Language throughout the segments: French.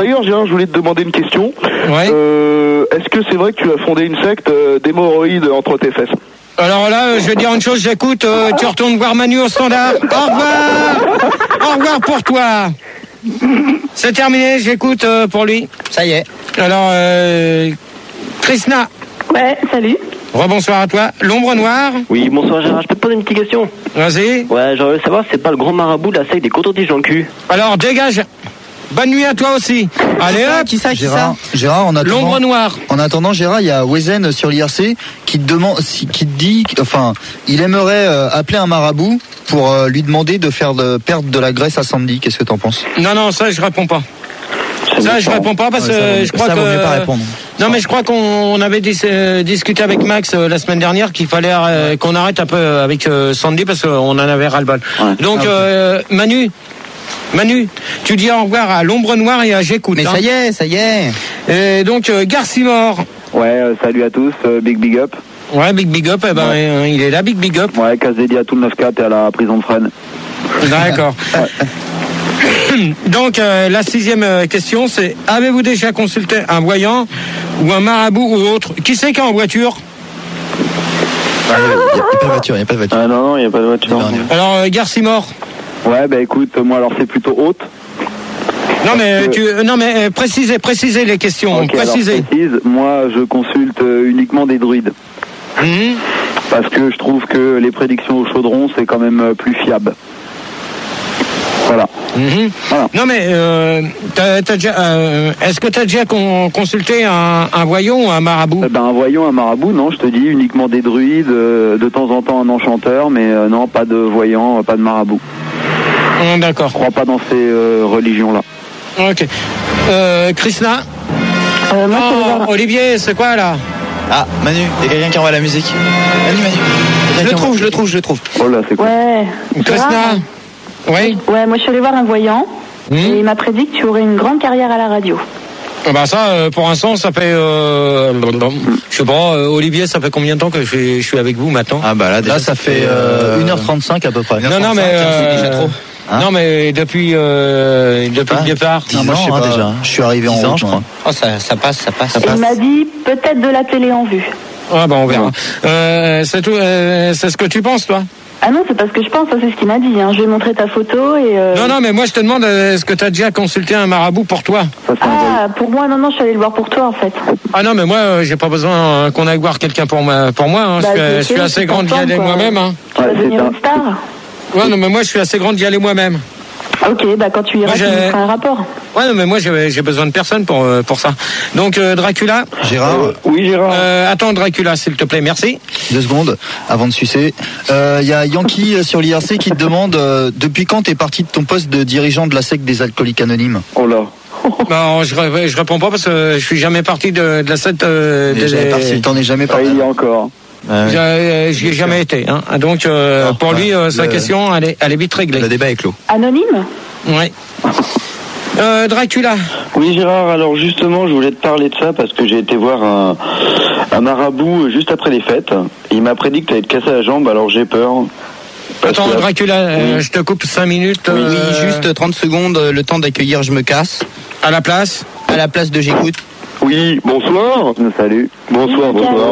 D'ailleurs, Gérard, je voulais te demander une question. Ouais. Est-ce que c'est vrai que tu as fondé une secte d'hémorroïdes entre tes fesses? Alors là, je vais dire une chose, j'écoute, tu retournes voir Manu au standard. Au revoir. Au revoir pour toi. C'est terminé, j'écoute pour lui. Ça y est. Alors, Krishna. Ouais, salut. Rebonsoir à toi. L'ombre noire. Oui, bonsoir Gérard, je peux te poser une petite question? Vas-y. Ouais, j'aimerais savoir si c'est pas le grand marabout de la secte des coton-tiges dans le cul. Alors, dégage. Bonne nuit à toi aussi. Allez hop. Qui ça Gérard, en attendant, L'ombre noire. En attendant, Gérard, il y a Wezen sur l'IRC qui te demande, qui te dit, enfin, il aimerait appeler un marabout pour lui demander de faire perdre de la graisse à Sandy. Qu'est-ce que t'en penses? Non, ça je réponds pas. Ça je réponds pas parce que je crois que. Ça vaut mieux pas répondre. Non mais je crois qu'on avait discuté avec Max la semaine dernière qu'il fallait qu'on arrête un peu avec Sandy parce qu'on en avait ras-le-bol. Ouais. Donc Manu, tu dis au revoir à l'ombre noire et à j'écoute. Mais ça y est. Et donc Garcimore. Ouais, salut à tous, big up. Ouais, big up, il est là, big up. Ouais, casse dédié à tout le 9-4 et à la prison de Fresnes. D'accord. Donc la 6e question, c'est avez-vous déjà consulté un voyant ou un marabout ou autre? Qui c'est qui est en voiture? Il n'y a pas de voiture, Ah non, il n'y a pas de voiture. Alors Garcimore. Ouais, bah écoute, moi alors c'est plutôt haute. Non mais précisez les questions. Okay, précisez. Moi je consulte uniquement des druides. Parce que je trouve que les prédictions au chaudron c'est quand même plus fiable. Voilà. Voilà. Non mais est-ce que tu as déjà consulté un voyant ou un marabout? Un voyant, un marabout, non, je te dis uniquement des druides, de temps en temps un enchanteur, mais non, pas de voyant, pas de marabout. D'accord. Je crois pas dans ces religions-là. Ok. Krishna. Olivier, c'est quoi là? Ah, Manu, il y a quelqu'un qui envoie la musique. Manu. Je le trouve. Oh là, c'est quoi? Ouais. Krishna. Oui. Ouais, moi je suis allée voir un voyant et il m'a prédit que tu aurais une grande carrière à la radio. Bah ça, pour l'instant, ça fait, je sais pas, Olivier, ça fait combien de temps que je suis avec vous maintenant? Ah bah là ça fait 1h35 à peu près. Non mais c'est déjà trop. Hein? Non mais depuis le départ. 10 ans, moi, je sais pas, déjà. Je suis arrivé en route, je crois. Oh ça passe. Il m'a dit peut-être de la télé en vue. Ah bah on verra. C'est tout. C'est ce que tu penses toi? Ah non, c'est pas ce que je pense, c'est ce qu'il m'a dit. Hein. Je vais montrer ta photo et... Non, mais moi je te demande, est-ce que tu as déjà consulté un marabout pour toi? Ah, pour moi, non, je suis allée le voir pour toi en fait. Ah non, mais moi j'ai pas besoin qu'on aille voir quelqu'un pour moi. Hein. Bah, je suis assez grande d'y aller moi-même. Hein. Tu vas devenir une star. Ouais, non, mais moi je suis assez grande d'y aller moi-même. Ok, bah quand tu iras, tu me feras un rapport. Ouais, non, mais moi j'ai besoin de personne pour ça. Donc Dracula. Gérard. Oui, Gérard. Attends, Dracula, s'il te plaît, merci. 2 secondes avant de sucer. Il y a Yankee sur l'IRC qui te demande depuis quand t'es parti de ton poste de dirigeant de la secte des alcooliques anonymes. Oh là. Non, je réponds pas parce que je suis jamais parti de la secte. T'en es jamais parti. Il y a encore. J'y ai jamais été. Hein. Donc pour lui, sa question, elle est vite réglée. Le débat est clos. Anonyme? Oui. Dracula. Oui Gérard, alors justement je voulais te parler de ça parce que j'ai été voir un marabout juste après les fêtes. Il m'a prédit que tu allais te casser la jambe, alors j'ai peur. Attends Dracula, je te coupe 5 minutes. Oui, juste 30 secondes, le temps d'accueillir Je me casse. À la place de J'écoute. Oui, bonsoir. Salut. Bonsoir.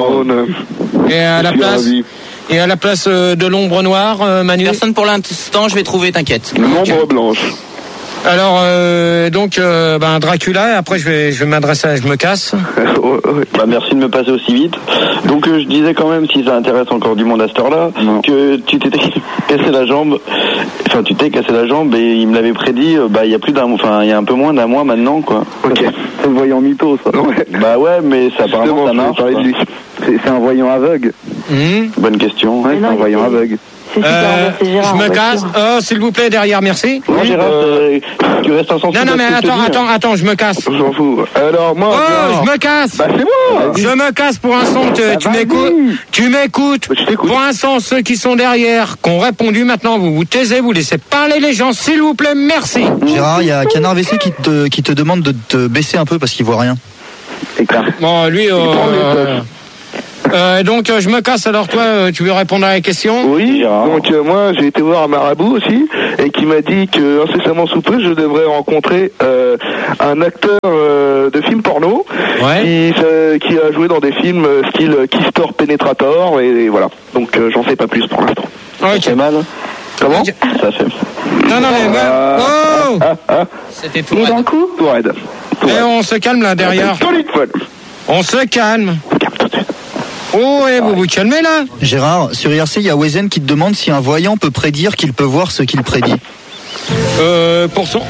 Et à la place de l'ombre noire, Manu. Personne pour l'instant, je vais trouver, t'inquiète. L'ombre blanche. Alors Dracula, et après je vais m'adresser à Je me casse. Bah merci de me passer aussi vite. Donc je disais quand même, si ça intéresse encore du monde à cette heure-là, que tu t'étais cassé la jambe. Enfin tu t'es cassé la jambe et il me l'avait prédit il y a il y a un peu moins d'un mois maintenant quoi. Ok. C'est le voyant mytho ça. Ouais. Bah ouais, mais ça apparemment ça marche. C'est un voyant aveugle. Bonne question. Ouais, c'est un voyant aveugle. Je me casse. Oh, s'il vous plaît, derrière, merci. Non, Gérard, tu restes un centimètre. Non, mais attends, je me casse. Je m'en fous. Alors, moi. Oh, je me casse. Bah, c'est moi. Je me casse pour un son, tu m'écoutes. Pour l'instant, ceux qui sont derrière, qui ont répondu, maintenant, vous vous taisez, vous laissez parler les gens, s'il vous plaît, merci. Gérard, il y a Canard WC qui te demande de te baisser un peu parce qu'il voit rien. C'est clair. Bon, lui, Donc je me casse, alors toi tu veux répondre à la question? Oui, donc moi j'ai été voir un marabout aussi et qui m'a dit que incessamment sous peu je devrais rencontrer un acteur de film porno qui a joué dans des films style Kistor Penetrator et voilà. Donc j'en sais pas plus pour l'instant. Okay. Ça fait mal. Comment? Ça fait. Non mais c'était tout raide. Tout raide. Et on se calme là derrière. On se calme. Oh, et vous vous calmez là? Gérard, sur IRC, il y a Wezen qui te demande si un voyant peut prédire qu'il peut voir ce qu'il prédit. Pour son...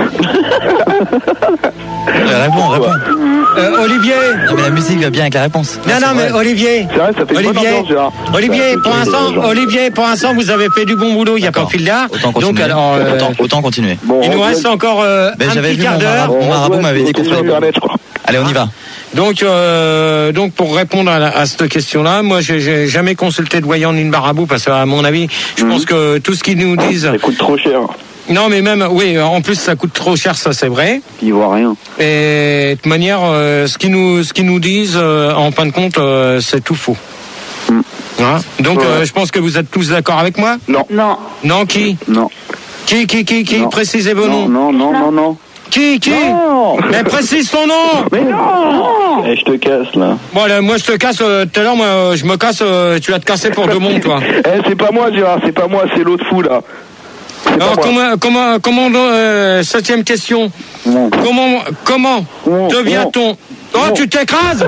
Réponds. Olivier. Non, mais la musique va bien avec la réponse. Non, mais Olivier. C'est vrai, ça fait Olivier. bonne ambiance, Gérard. Olivier, pour l'instant, vous avez fait du bon boulot. Il n'y a pas fil d'art. Donc alors, autant continuer. Bon, il nous reste encore un petit quart d'heure. Mon marabout m'avait dit qu'on ferait Internet, je crois. Allez, on y va. Donc pour répondre à cette question-là, moi j'ai jamais consulté de voyant ni de marabout parce qu'à mon avis, je pense que tout ce qu'ils nous disent, Ça coûte trop cher. non mais même en plus ça coûte trop cher, ça c'est vrai. Ils voient rien. Et de toute manière, ce qu'ils nous disent, en fin de compte, c'est tout faux. Hein? Donc je pense que vous êtes tous d'accord avec moi. Non. Non, qui? Non. Qui Non. Précisez vos noms. Non. Qui? Non. Mais précise son nom. Mais non. Eh, je te casse là. Bon, là, moi je te casse. Tout à l'heure, moi je me casse. Tu vas te casser pour deux mondes, toi. C'est pas moi, Gérard, c'est pas moi, c'est l'autre fou là. Alors comment septième question. Non. Comment devient-on? Oh, tu t'écrases.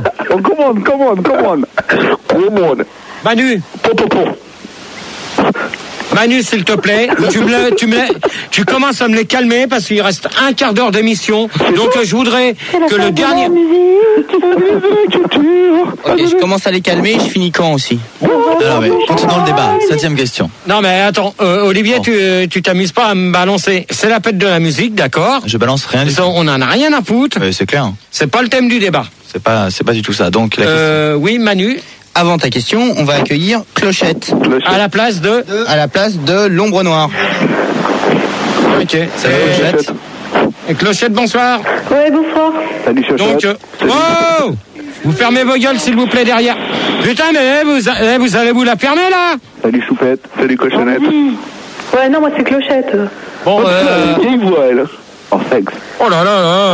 Commande. Manu. Manu, s'il te plaît, tu commences à me les calmer parce qu'il reste un quart d'heure d'émission. Donc je voudrais que le dernier. Ok, je commence à les calmer, je finis quand aussi? Non, mais continuons le débat. 7e question. Non mais attends, Olivier, tu t'amuses pas à me balancer. C'est la fête de la musique, d'accord? Je balance rien du tout. On en a rien à foutre. C'est clair. C'est pas le thème du débat. C'est pas du tout ça. Donc la question. Oui, Manu. Avant ta question, on va accueillir Clochette. À la place de l'ombre noire. Ok. Salut Clochette. Et Clochette, bonsoir. Ouais, bonsoir. Salut, Chochette. Donc, vous fermez vos gueules, s'il vous plaît, derrière. Putain, mais vous allez vous la fermer, là? Salut, Choupette. Salut, Cochonnette. Ouais, non, moi c'est Clochette. Bon, Vieille voix, elle. En sexe. oh là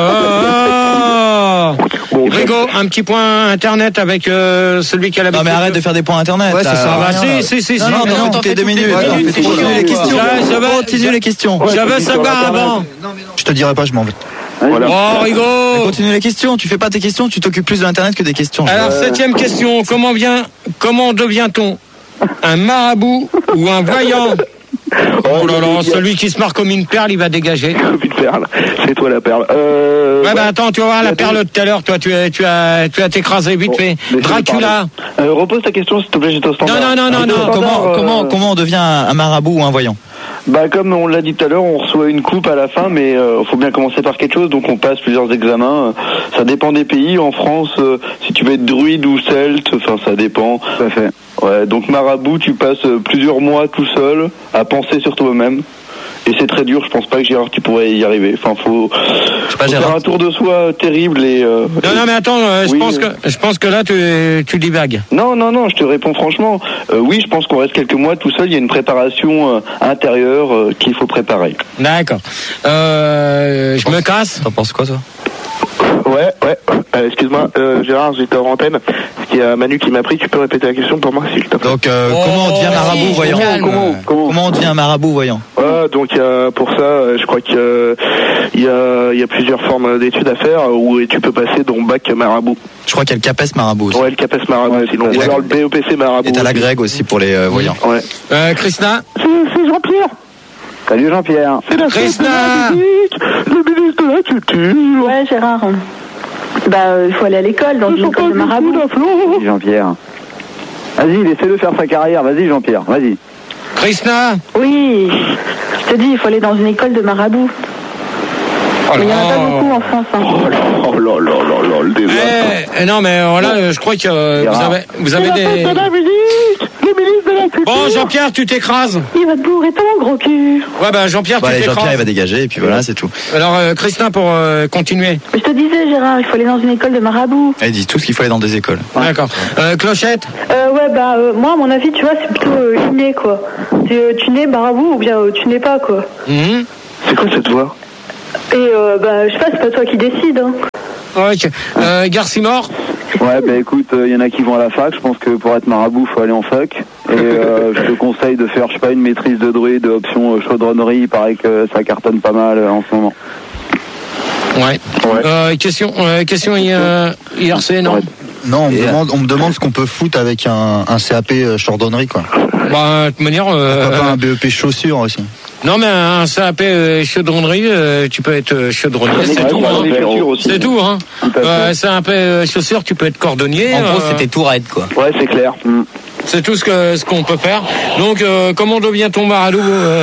là. Bon, Rigo, un petit point internet avec celui qui a l'habitude. Non mais arrête de faire des points internet. Ouais, c'est ça. Ah bah si. Non, toutes les 2 minutes. Continue les questions. Continue les questions. Je veux savoir avant. Je te dirai pas, je m'en vais. Voilà. Oh, Rigo. Continue les questions. Tu fais pas tes questions, tu t'occupes plus de l'internet que des questions. Alors, 7e question. Comment devient-on un marabout ou un voyant? Oh là là, celui qui se marre comme une perle, il va dégager. Comme une perle. C'est toi la perle. Ouais, bah attends, tu vas voir la perle tout à l'heure. Toi, tu vas t'écraser vite fait. Dracula. Repose ta question s'il te plaît, j'étais au standard. Non. Comment on devient un marabout ou un voyant? Bah comme on l'a dit tout à l'heure, on reçoit une coupe à la fin, mais faut bien commencer par quelque chose, donc on passe plusieurs examens. Ça dépend des pays. En France, si tu veux être druide ou celte, enfin ça dépend. Tout à fait. Ouais, donc marabout, tu passes plusieurs mois tout seul à penser sur toi-même. Et c'est très dur, je pense pas que Gérard tu pourrais y arriver. Enfin faut faire un tour de soi terrible et Non mais attends, je pense que là tu divagues. Non, je te réponds franchement. Oui, je pense qu'on reste quelques mois tout seul, il y a une préparation intérieure qu'il faut préparer. D'accord. Je me casse. T'en penses quoi toi? Ouais. Excuse-moi, Gérard, j'étais en antenne. Il y a Manu qui m'a pris. Tu peux répéter la question pour moi, s'il te plaît? Donc, comment on devient marabout voyant? Comment on devient marabout voyant? Donc, pour ça, je crois qu'il y a plusieurs formes d'études à faire où tu peux passer donc bac marabout. Je crois qu'il y a le CAPES marabout aussi. Ouais, le CAPES marabout, sinon. Ou alors le BEPC marabout. Et t'as la Greg aussi pour les voyants. Ouais. Krishna. C'est Jean-Pierre. Salut Jean-Pierre. C'est la Krishna. Le ministre de la Culture. Ouais, Gérard. Il faut aller à l'école, dans une école de marabout. Vas-y Jean-Pierre. Vas-y, laissez-le faire sa carrière. Vas-y Jean-Pierre, vas-y. Krishna. Oui, je te dis, il faut aller dans une école de marabout. Mais il n'y en a pas beaucoup en France. Hein. Oh là, le désastre. Non mais là, je crois que vous avez des... Le ministre de Bon, Jean-Pierre, tu t'écrases. Il va te bourrer ton gros cul. Ouais, bah, Jean-Pierre, tu t'écrases. Jean-Pierre, il va dégager, et puis voilà, c'est tout. Alors, Christin, pour continuer. Je te disais, Gérard, il faut aller dans une école de marabout. Ils disent tous qu'il faut aller dans des écoles. D'accord. Clochette? Moi, à mon avis, tu vois, c'est plutôt inné, quoi. Tu nais marabout ou bien tu n'es pas, quoi. C'est quoi cette voix? Et, je sais pas, c'est pas toi qui décide, hein. Ok. Garcimore? Ouais, bah écoute, il y en a qui vont à la fac. Je pense que pour être marabout, faut aller en fac. Et je te conseille de faire, je sais pas, une maîtrise de druide, option chaudronnerie. Il paraît que ça cartonne pas mal en ce moment. Ouais. Question IRC, non? Non, on me demande ce qu'on peut foutre avec un CAP chaudronnerie, quoi. Bah, de toute manière... pas un BEP chaussures aussi. Non, mais un CAP chaudronnerie, tu peux être chaudronnier, c'est tout. C'est tout, hein. CAP chaussures, tu peux être cordonnier. En gros, c'était tout raide, quoi. Ouais, c'est clair. C'est tout ce qu'on peut faire. Donc, comment devient-on marabout?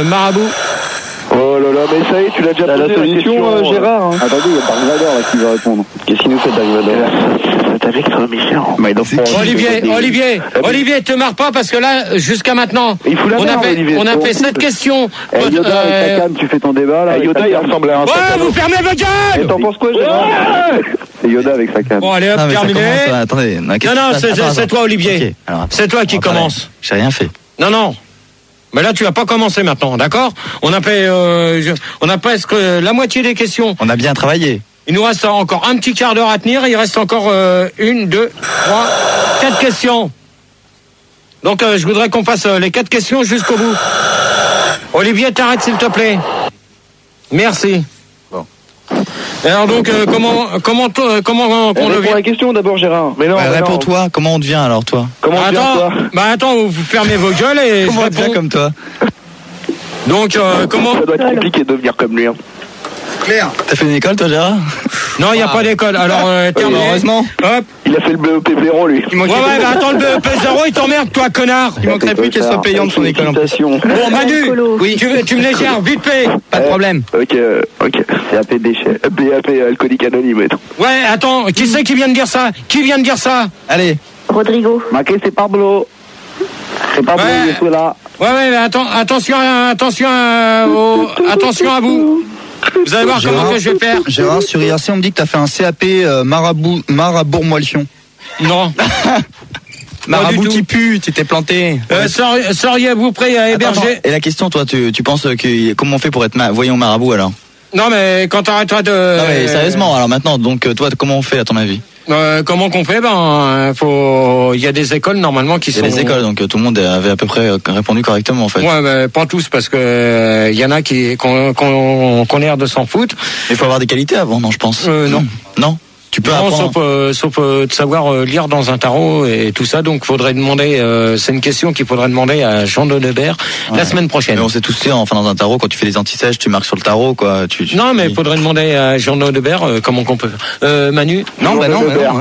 Oh là là, mais ça y est, tu l'as déjà posé la solution, Gérard. Hein. Attendez, il y a Dark Vador là qui va répondre. Qu'est-ce qu'il nous fait, Dark Vador? C'est avec toi, Michel. Olivier, te marre pas parce que là, jusqu'à maintenant, on a fait 7 questions. Yoda, avec ta canne, tu fais ton débat là. Yoda, il ressemble à un. Ouais, vous fermez vos gueules! T'en penses quoi, Gérard? C'est Yoda avec sa canne. Bon, allez, hop, terminé. Attendez. Non, c'est toi, Olivier. Okay, alors, c'est toi qui commence. J'ai rien fait. Non. Mais là, tu vas pas commencer maintenant, d'accord? On a presque la moitié des questions. On a bien travaillé. Il nous reste encore un petit quart d'heure à tenir. Il reste encore 1, 2, 3, 4 questions. Donc, je voudrais qu'on fasse les 4 questions jusqu'au bout. Olivier, t'arrêtes s'il te plaît. Merci. Bon. Alors donc, comment on devient? Pour la question d'abord, Gérard. Mais non, réponds-toi. Comment on devient alors, toi? Comment on devient, attends, vous fermez vos gueules et comment on devient comme toi? Donc, comment? Ça doit être compliqué de devenir comme lui. Hein. Claire. T'as fait une école, toi, Gérard? Non, il n'y a pas d'école. Alors, terminé. Heureusement. Hop. Il a fait le BEP 0, lui. Attends, le BEP 0, il t'emmerde, toi, connard. Il manquerait plus qu'elle soit payante, son école en plus. Bon, Manu, oui. tu me légères, vite fait. Pas de problème. Ok. CAP déchets. BAP alcoolique anonyme et tout. Ouais, attends, qui c'est qui vient de dire ça? Allez. Rodrigo. Maquet, c'est Pablo. C'est Pablo, je suis là. Ouais, mais attention à vous. Vous allez voir comment que je vais faire. Gérard, sur IRC, on me dit que t'as fait un CAP Marabour-Moilion. Non. Marabout qui pue, tu t'es planté. Seriez-vous prêt à héberger? Attends. Et la question, toi, tu penses que comment on fait pour être voyons marabout alors? Non, mais quand t'arrêteras de... Non, mais sérieusement, alors maintenant, donc toi, comment on fait à ton avis? Comment qu'on fait? Il y a des écoles normalement qui sont... Il y a des écoles, donc tout le monde avait à peu près répondu correctement en fait. Ouais, mais pas tous parce que y en a qu'on l'air de s'en foutre. Il faut avoir des qualités avant, non, je pense. Non. Non. Tu peux apprendre. Sauf de savoir lire dans un tarot et tout ça. Donc, faudrait demander. C'est une question qu'il faudrait demander à Jean Donnebert la semaine prochaine. Mais on sait tous ça. Enfin, dans un tarot, quand tu fais des antisèches, tu marques sur le tarot, quoi. Non, mais il faudrait demander à Jean Donnebert comment qu'on peut. Manu. Non, oui.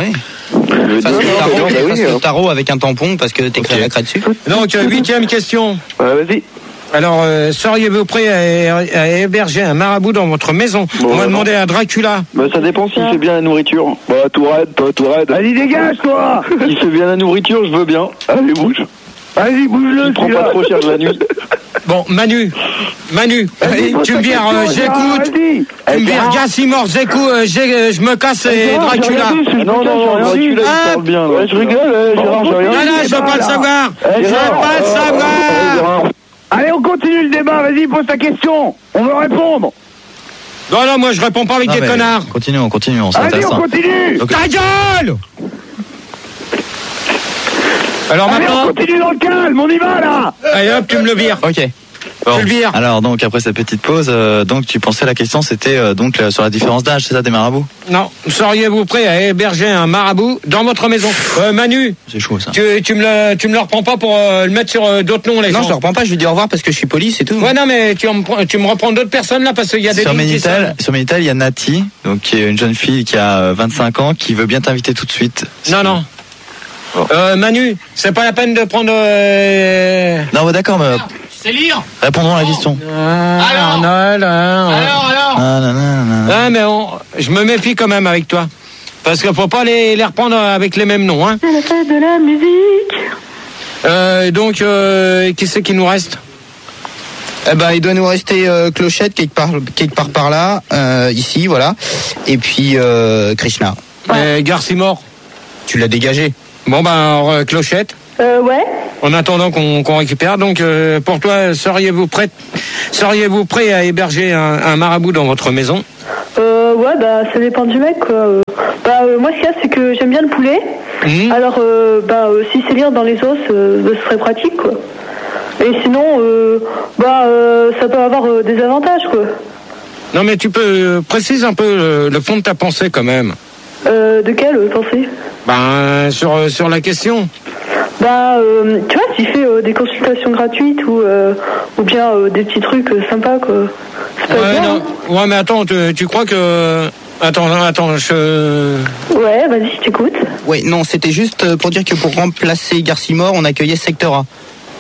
Le tarot avec un tampon parce que t'écris la craie dessus. Donc, 8e question. Vas-y. Alors, seriez-vous prêt à héberger un marabout dans votre maison? On va demander à Dracula. Ça dépend s'il fait bien la nourriture. Tout raide. Allez, dégage, toi. S'il fait bien la nourriture, je veux bien. Allez, bouge. Vas-y, bouge-le. Il prend pas trop cher de la nuit. Bon, Manu, tu me vires, j'écoute. Tu me vires, Gassimor, j'écoute, je me casse et Dracula. Non, Dracula, il parle bien. Je rigole, Gérard, j'ai rien. Non, je veux pas le savoir. Je veux pas le savoir. Allez, on continue le débat, vas-y, pose ta question. On veut répondre. Non, moi je réponds pas avec des connards. On continue, on s'intéresse. Allez, on continue. Ta gueule. Alors maintenant... on continue dans le calme, on y va là. Allez hop, tu me le vires. Ok. Bon. Alors donc après cette petite pause, donc tu pensais la question c'était donc sur la différence d'âge, c'est ça, des marabouts? Non. Seriez-vous prêt à héberger un marabout dans votre maison? Manu. C'est chaud ça. Tu me le reprends pas pour le mettre sur d'autres noms les gens? Non, je le reprends pas. Je lui dis au revoir parce que je suis poli, c'est tout. Ouais, non, mais tu me reprends d'autres personnes là parce qu'il y a des sur Minitel, il y a Nati, donc qui est une jeune fille qui a 25 ans, qui veut bien t'inviter tout de suite. Non. Oh. Manu, c'est pas la peine de prendre. Non, d'accord, mais. C'est lire. Répondons à la question. Alors. Ah, mais je me méfie quand même avec toi. Parce qu'il faut pas les reprendre avec les mêmes noms, hein. C'est la fête de la musique. Donc, qui c'est qui nous reste? Eh ben, il doit nous rester Clochette quelque part par là, ici, voilà. Et puis Krishna. Garcimore. Tu l'as dégagé. Bon ben, alors, Clochette. Ouais. En attendant qu'on récupère, donc pour toi, seriez-vous prêt à héberger un marabout dans votre maison? Ouais, bah ça dépend du mec, quoi. Moi, ce qu'il y a, c'est que j'aime bien le poulet. Alors, si c'est lire dans les os, ce serait pratique, quoi. Et sinon, ça peut avoir des avantages, quoi. Non, mais tu peux préciser un peu le fond de ta pensée, quand même. De quelle pensée? Ben, sur la question. Tu vois, s'il fait des consultations gratuites ou bien des petits trucs sympas, quoi. C'est pas bien, non. hein. Ouais, mais attends, tu crois que... Attends, Ouais, vas-y, je t'écoute. Ouais, non, c'était juste pour dire que pour remplacer Garcimore, on accueillait Secteur A.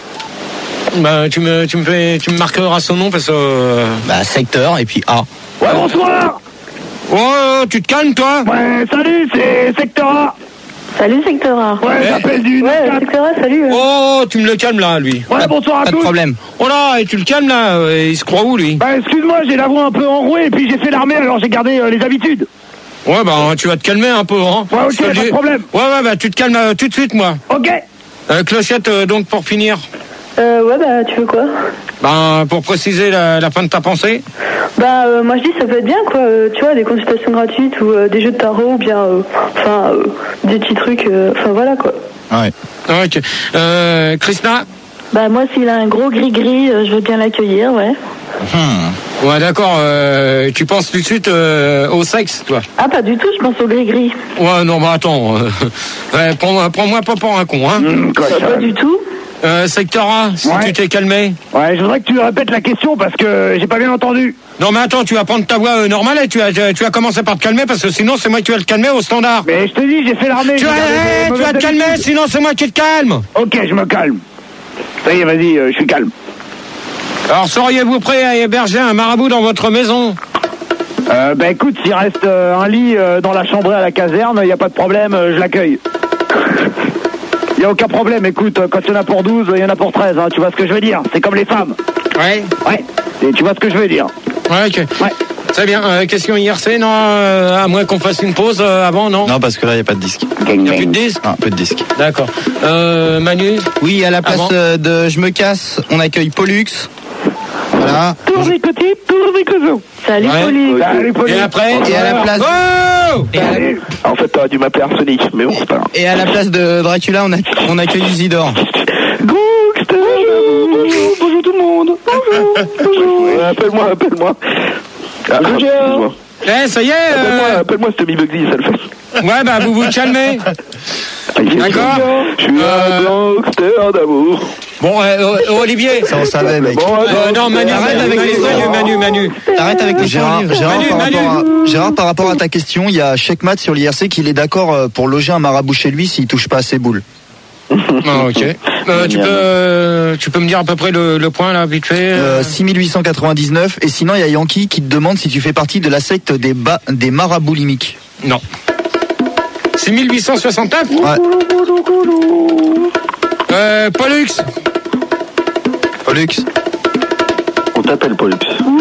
Bah, tu me marqueras son nom parce que... Secteur et puis A. Ouais, bonsoir. Oh, tu te calmes, toi? Ouais, salut, c'est Secteur A. Salut, Secteur A. Ouais, j'appelle du... Ouais, Secteur A, salut. Oh, tu me le calmes, là, lui. Ouais, bonsoir à tous. Pas de problème. Oh là, et tu le calmes, là, il se croit où, lui? Bah, excuse-moi, j'ai la voix un peu enrouée et puis j'ai fait l'armée, alors j'ai gardé les habitudes. Ouais, bah, tu vas te calmer un peu, hein. Ouais, ok, pas de problème. Ouais, bah, tu te calmes tout de suite, moi. Ok. Clochette, donc, pour finir. Tu veux quoi? Pour préciser la fin de ta pensée. Moi je dis ça peut être bien, quoi. Tu vois, des consultations gratuites ou des jeux de tarot ou bien, des petits trucs. Voilà, quoi. Ouais. Ok. Krishna? Moi, s'il a un gros gris-gris, je veux bien l'accueillir, ouais. Ouais, d'accord. Tu penses tout de suite au sexe, toi? Ah, pas du tout, je pense au gris-gris. Ouais, non, attends. Prends-moi pas pour un con, hein. Pas du tout. Secteur A, si tu t'es calmé. Ouais, je voudrais que tu répètes la question parce que j'ai pas bien entendu. Non, mais attends, tu vas prendre ta voix normale et tu vas commencer par te calmer parce que sinon c'est moi qui vais le calmer au standard. Mais je te dis, j'ai fait l'armée. Tu vas te calmer, sinon c'est moi qui te calme. Ok, je me calme. Ça y est, vas-y, je suis calme. Alors, seriez-vous prêt à héberger un marabout dans votre maison? Écoute, s'il reste un lit dans la chambrée à la caserne, y a pas de problème, je l'accueille. Il n'y a aucun problème, écoute, quand il y en a pour 12, il y en a pour 13, hein, tu vois ce que je veux dire? C'est comme les femmes. Ouais. Ouais, et tu vois ce que je veux dire? Ouais, ok. Ouais. Très bien, question IRC, non, à moins qu'on fasse une pause avant, non? Non, parce que là, il n'y a pas de disque. Il n'y a plus de disque? Ah, peu de disque. D'accord. Manu? Oui, à la place de Je me casse, on accueille Pollux. Voilà. Salut, Pollux. Salut, Pollux. Et après? Et à la place... Oh! En fait, t'aurais dû m'appeler Arsenic, mais bon, c'est pas grave. Et à la place de Dracula, on accueille Isidore. Bonjour tout le monde. Bonjour. Appelle-moi. Excuse-moi. Ça y est. Appelle-moi Stubby Bugsy, ça le fait. Ouais, vous vous calmez. D'accord. Je suis un gangster d'amour. Bon, Olivier. Ça, on savait, mec. Non, Manu, arrête avec les Manu. T'arrêtes avec les Gérard, par rapport à ta question, il y a Checkmat sur l'IRC qu'il est d'accord pour loger un marabout chez lui s'il touche pas à ses boules. Ok. Tu peux me dire à peu près le point, là, vite fait 6899. Et sinon, il y a Yankee qui te demande si tu fais partie de la secte des marabouts limiques. Non. 6869? Ouais. Pollux. On t'appelle Pollux.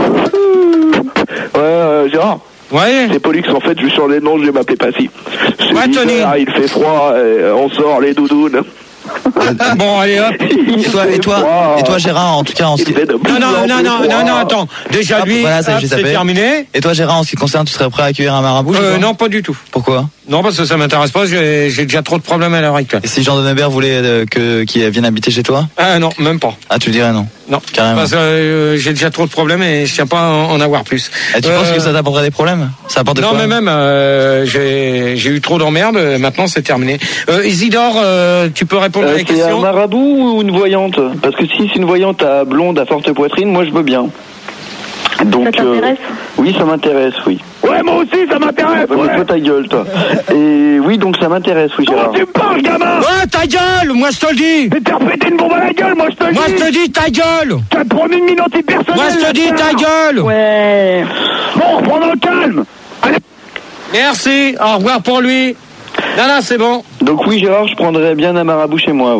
Ouais, Gérard. Ouais. C'est Pollux, en fait, je suis sur les noms, je vais m'appeler Passy. Ouais, Tony. Il fait froid, on sort les doudounes. Bon, allez hop. Et toi, Gérard, en tout cas, en ce qui... Non, attends. Déjà, lui, voilà, c'est terminé. Et toi, Gérard, en ce qui concerne, tu serais prêt à accueillir un marabout? Non, pas du tout. Pourquoi? Non, parce que ça m'intéresse pas, j'ai déjà trop de problèmes à l'heure actuelle. Et si Jean Donnebert voulait qu'il vienne habiter chez toi? Ah non, même pas. Ah, tu le dirais non? Non, carrément. Parce que j'ai déjà trop de problèmes et je tiens pas à en avoir plus. Et tu penses que ça t'apporterait des problèmes? Ça apporte non, quoi? mais même, j'ai eu trop d'emmerdes, maintenant c'est terminé. Isidore, tu peux répondre à la question? C'est un marabout ou une voyante? Parce que si c'est une voyante à blonde, à forte poitrine, moi je veux bien. Donc, ça t'intéresse? Oui, ça m'intéresse, oui. Ouais, moi aussi, ça m'intéresse. Ouais, mais toi, ta gueule, toi. Et oui, donc ça m'intéresse, oui, Gérard. Comment tu me parles, gamin? Ouais, ta gueule, moi je te le dis. Mais t'as repété une bombe à la gueule, moi je te le dis. Moi je te dis ta gueule. T'as promis une mine antipersonnelle. Moi je te dis ta gueule. Ouais. Bon, reprenons le calme. Allez. Merci, au revoir pour lui. Non, c'est bon. Donc oui, Gérard, je prendrais bien un marabout chez moi, oui.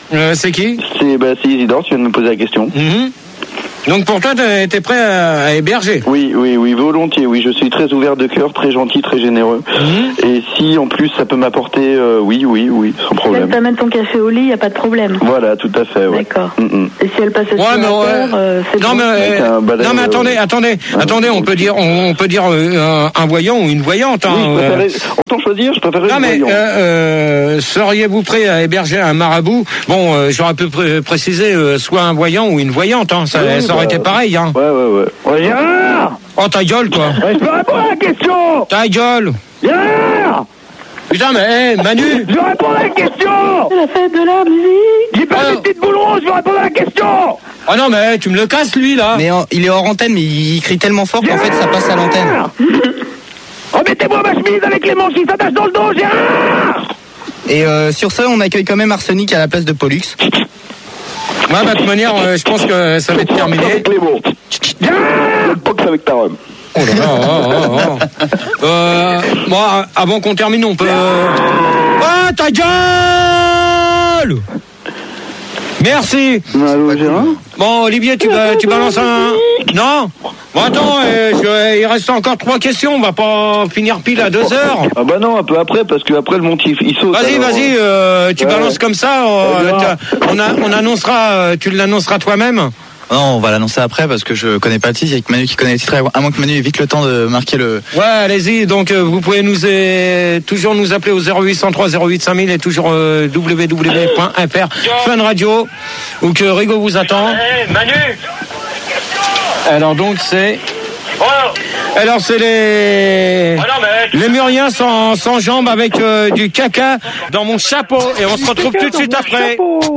C'est qui? C'est Isidore, tu viens de me poser la question. Donc pour toi, t'es prêt à héberger? Oui, volontiers. Oui, je suis très ouvert de cœur, très gentil, très généreux. Et si en plus ça peut m'apporter, oui, sans problème. Si elle t'amène ton café au lit, y a pas de problème. Voilà, tout à fait. Ouais. D'accord. Et si elle passe à c'est non, mais attendez, on peut dire un voyant ou une voyante. Autant choisir, je préférerais un voyant. Seriez-vous prêt à héberger un marabout? Bon, j'aurais pu préciser soit un voyant ou une voyante. Ça aurait été pareil. Ouais, Gérard! Oh, ta gueule, quoi. Je peux répondre à la question! Ta gueule! Gérard! Putain, mais Manu! Je réponds à la question! C'est la fête de la musique! J'ai pas des petites boules roses, je réponds à la question! Oh non, mais tu me le casses, lui, là! Mais il est hors antenne, mais il crie tellement fort qu'en fait, ça passe à l'antenne. Remettez-moi ma chemise avec les manches qui s'attachent dans le dos, Gérard! Et sur ça, on accueille quand même Arsenic à la place de Pollux. Ouais, de toute manière, je pense que ça va être terminé. Avec les mots. Le box avec ta rhum. Oh là là. Bon, avant qu'on termine, on peut. Oh, ta gueule! Merci. Allô, Gérard? Bon, Olivier, tu balances un. Non? Bon, attends, il reste encore 3 questions. On va pas finir pile à 2 heures. Ah bah non, un peu après, parce que après le montif, il saute. Vas-y, tu balances comme ça. On annoncera. Tu l'annonceras toi-même. Non, on va l'annoncer après parce que je connais pas le titre. Il y a que Manu qui connaît le titre. À moins que Manu ait vite le temps de marquer le. Ouais, allez-y. Donc, vous pouvez toujours nous appeler au 0803 08 5000 et toujours www.fr Fun Radio où que Rigo vous attend. Manu. Alors donc c'est. Alors c'est les Muriens sans jambes avec du caca dans mon chapeau et on se retrouve tout de suite après.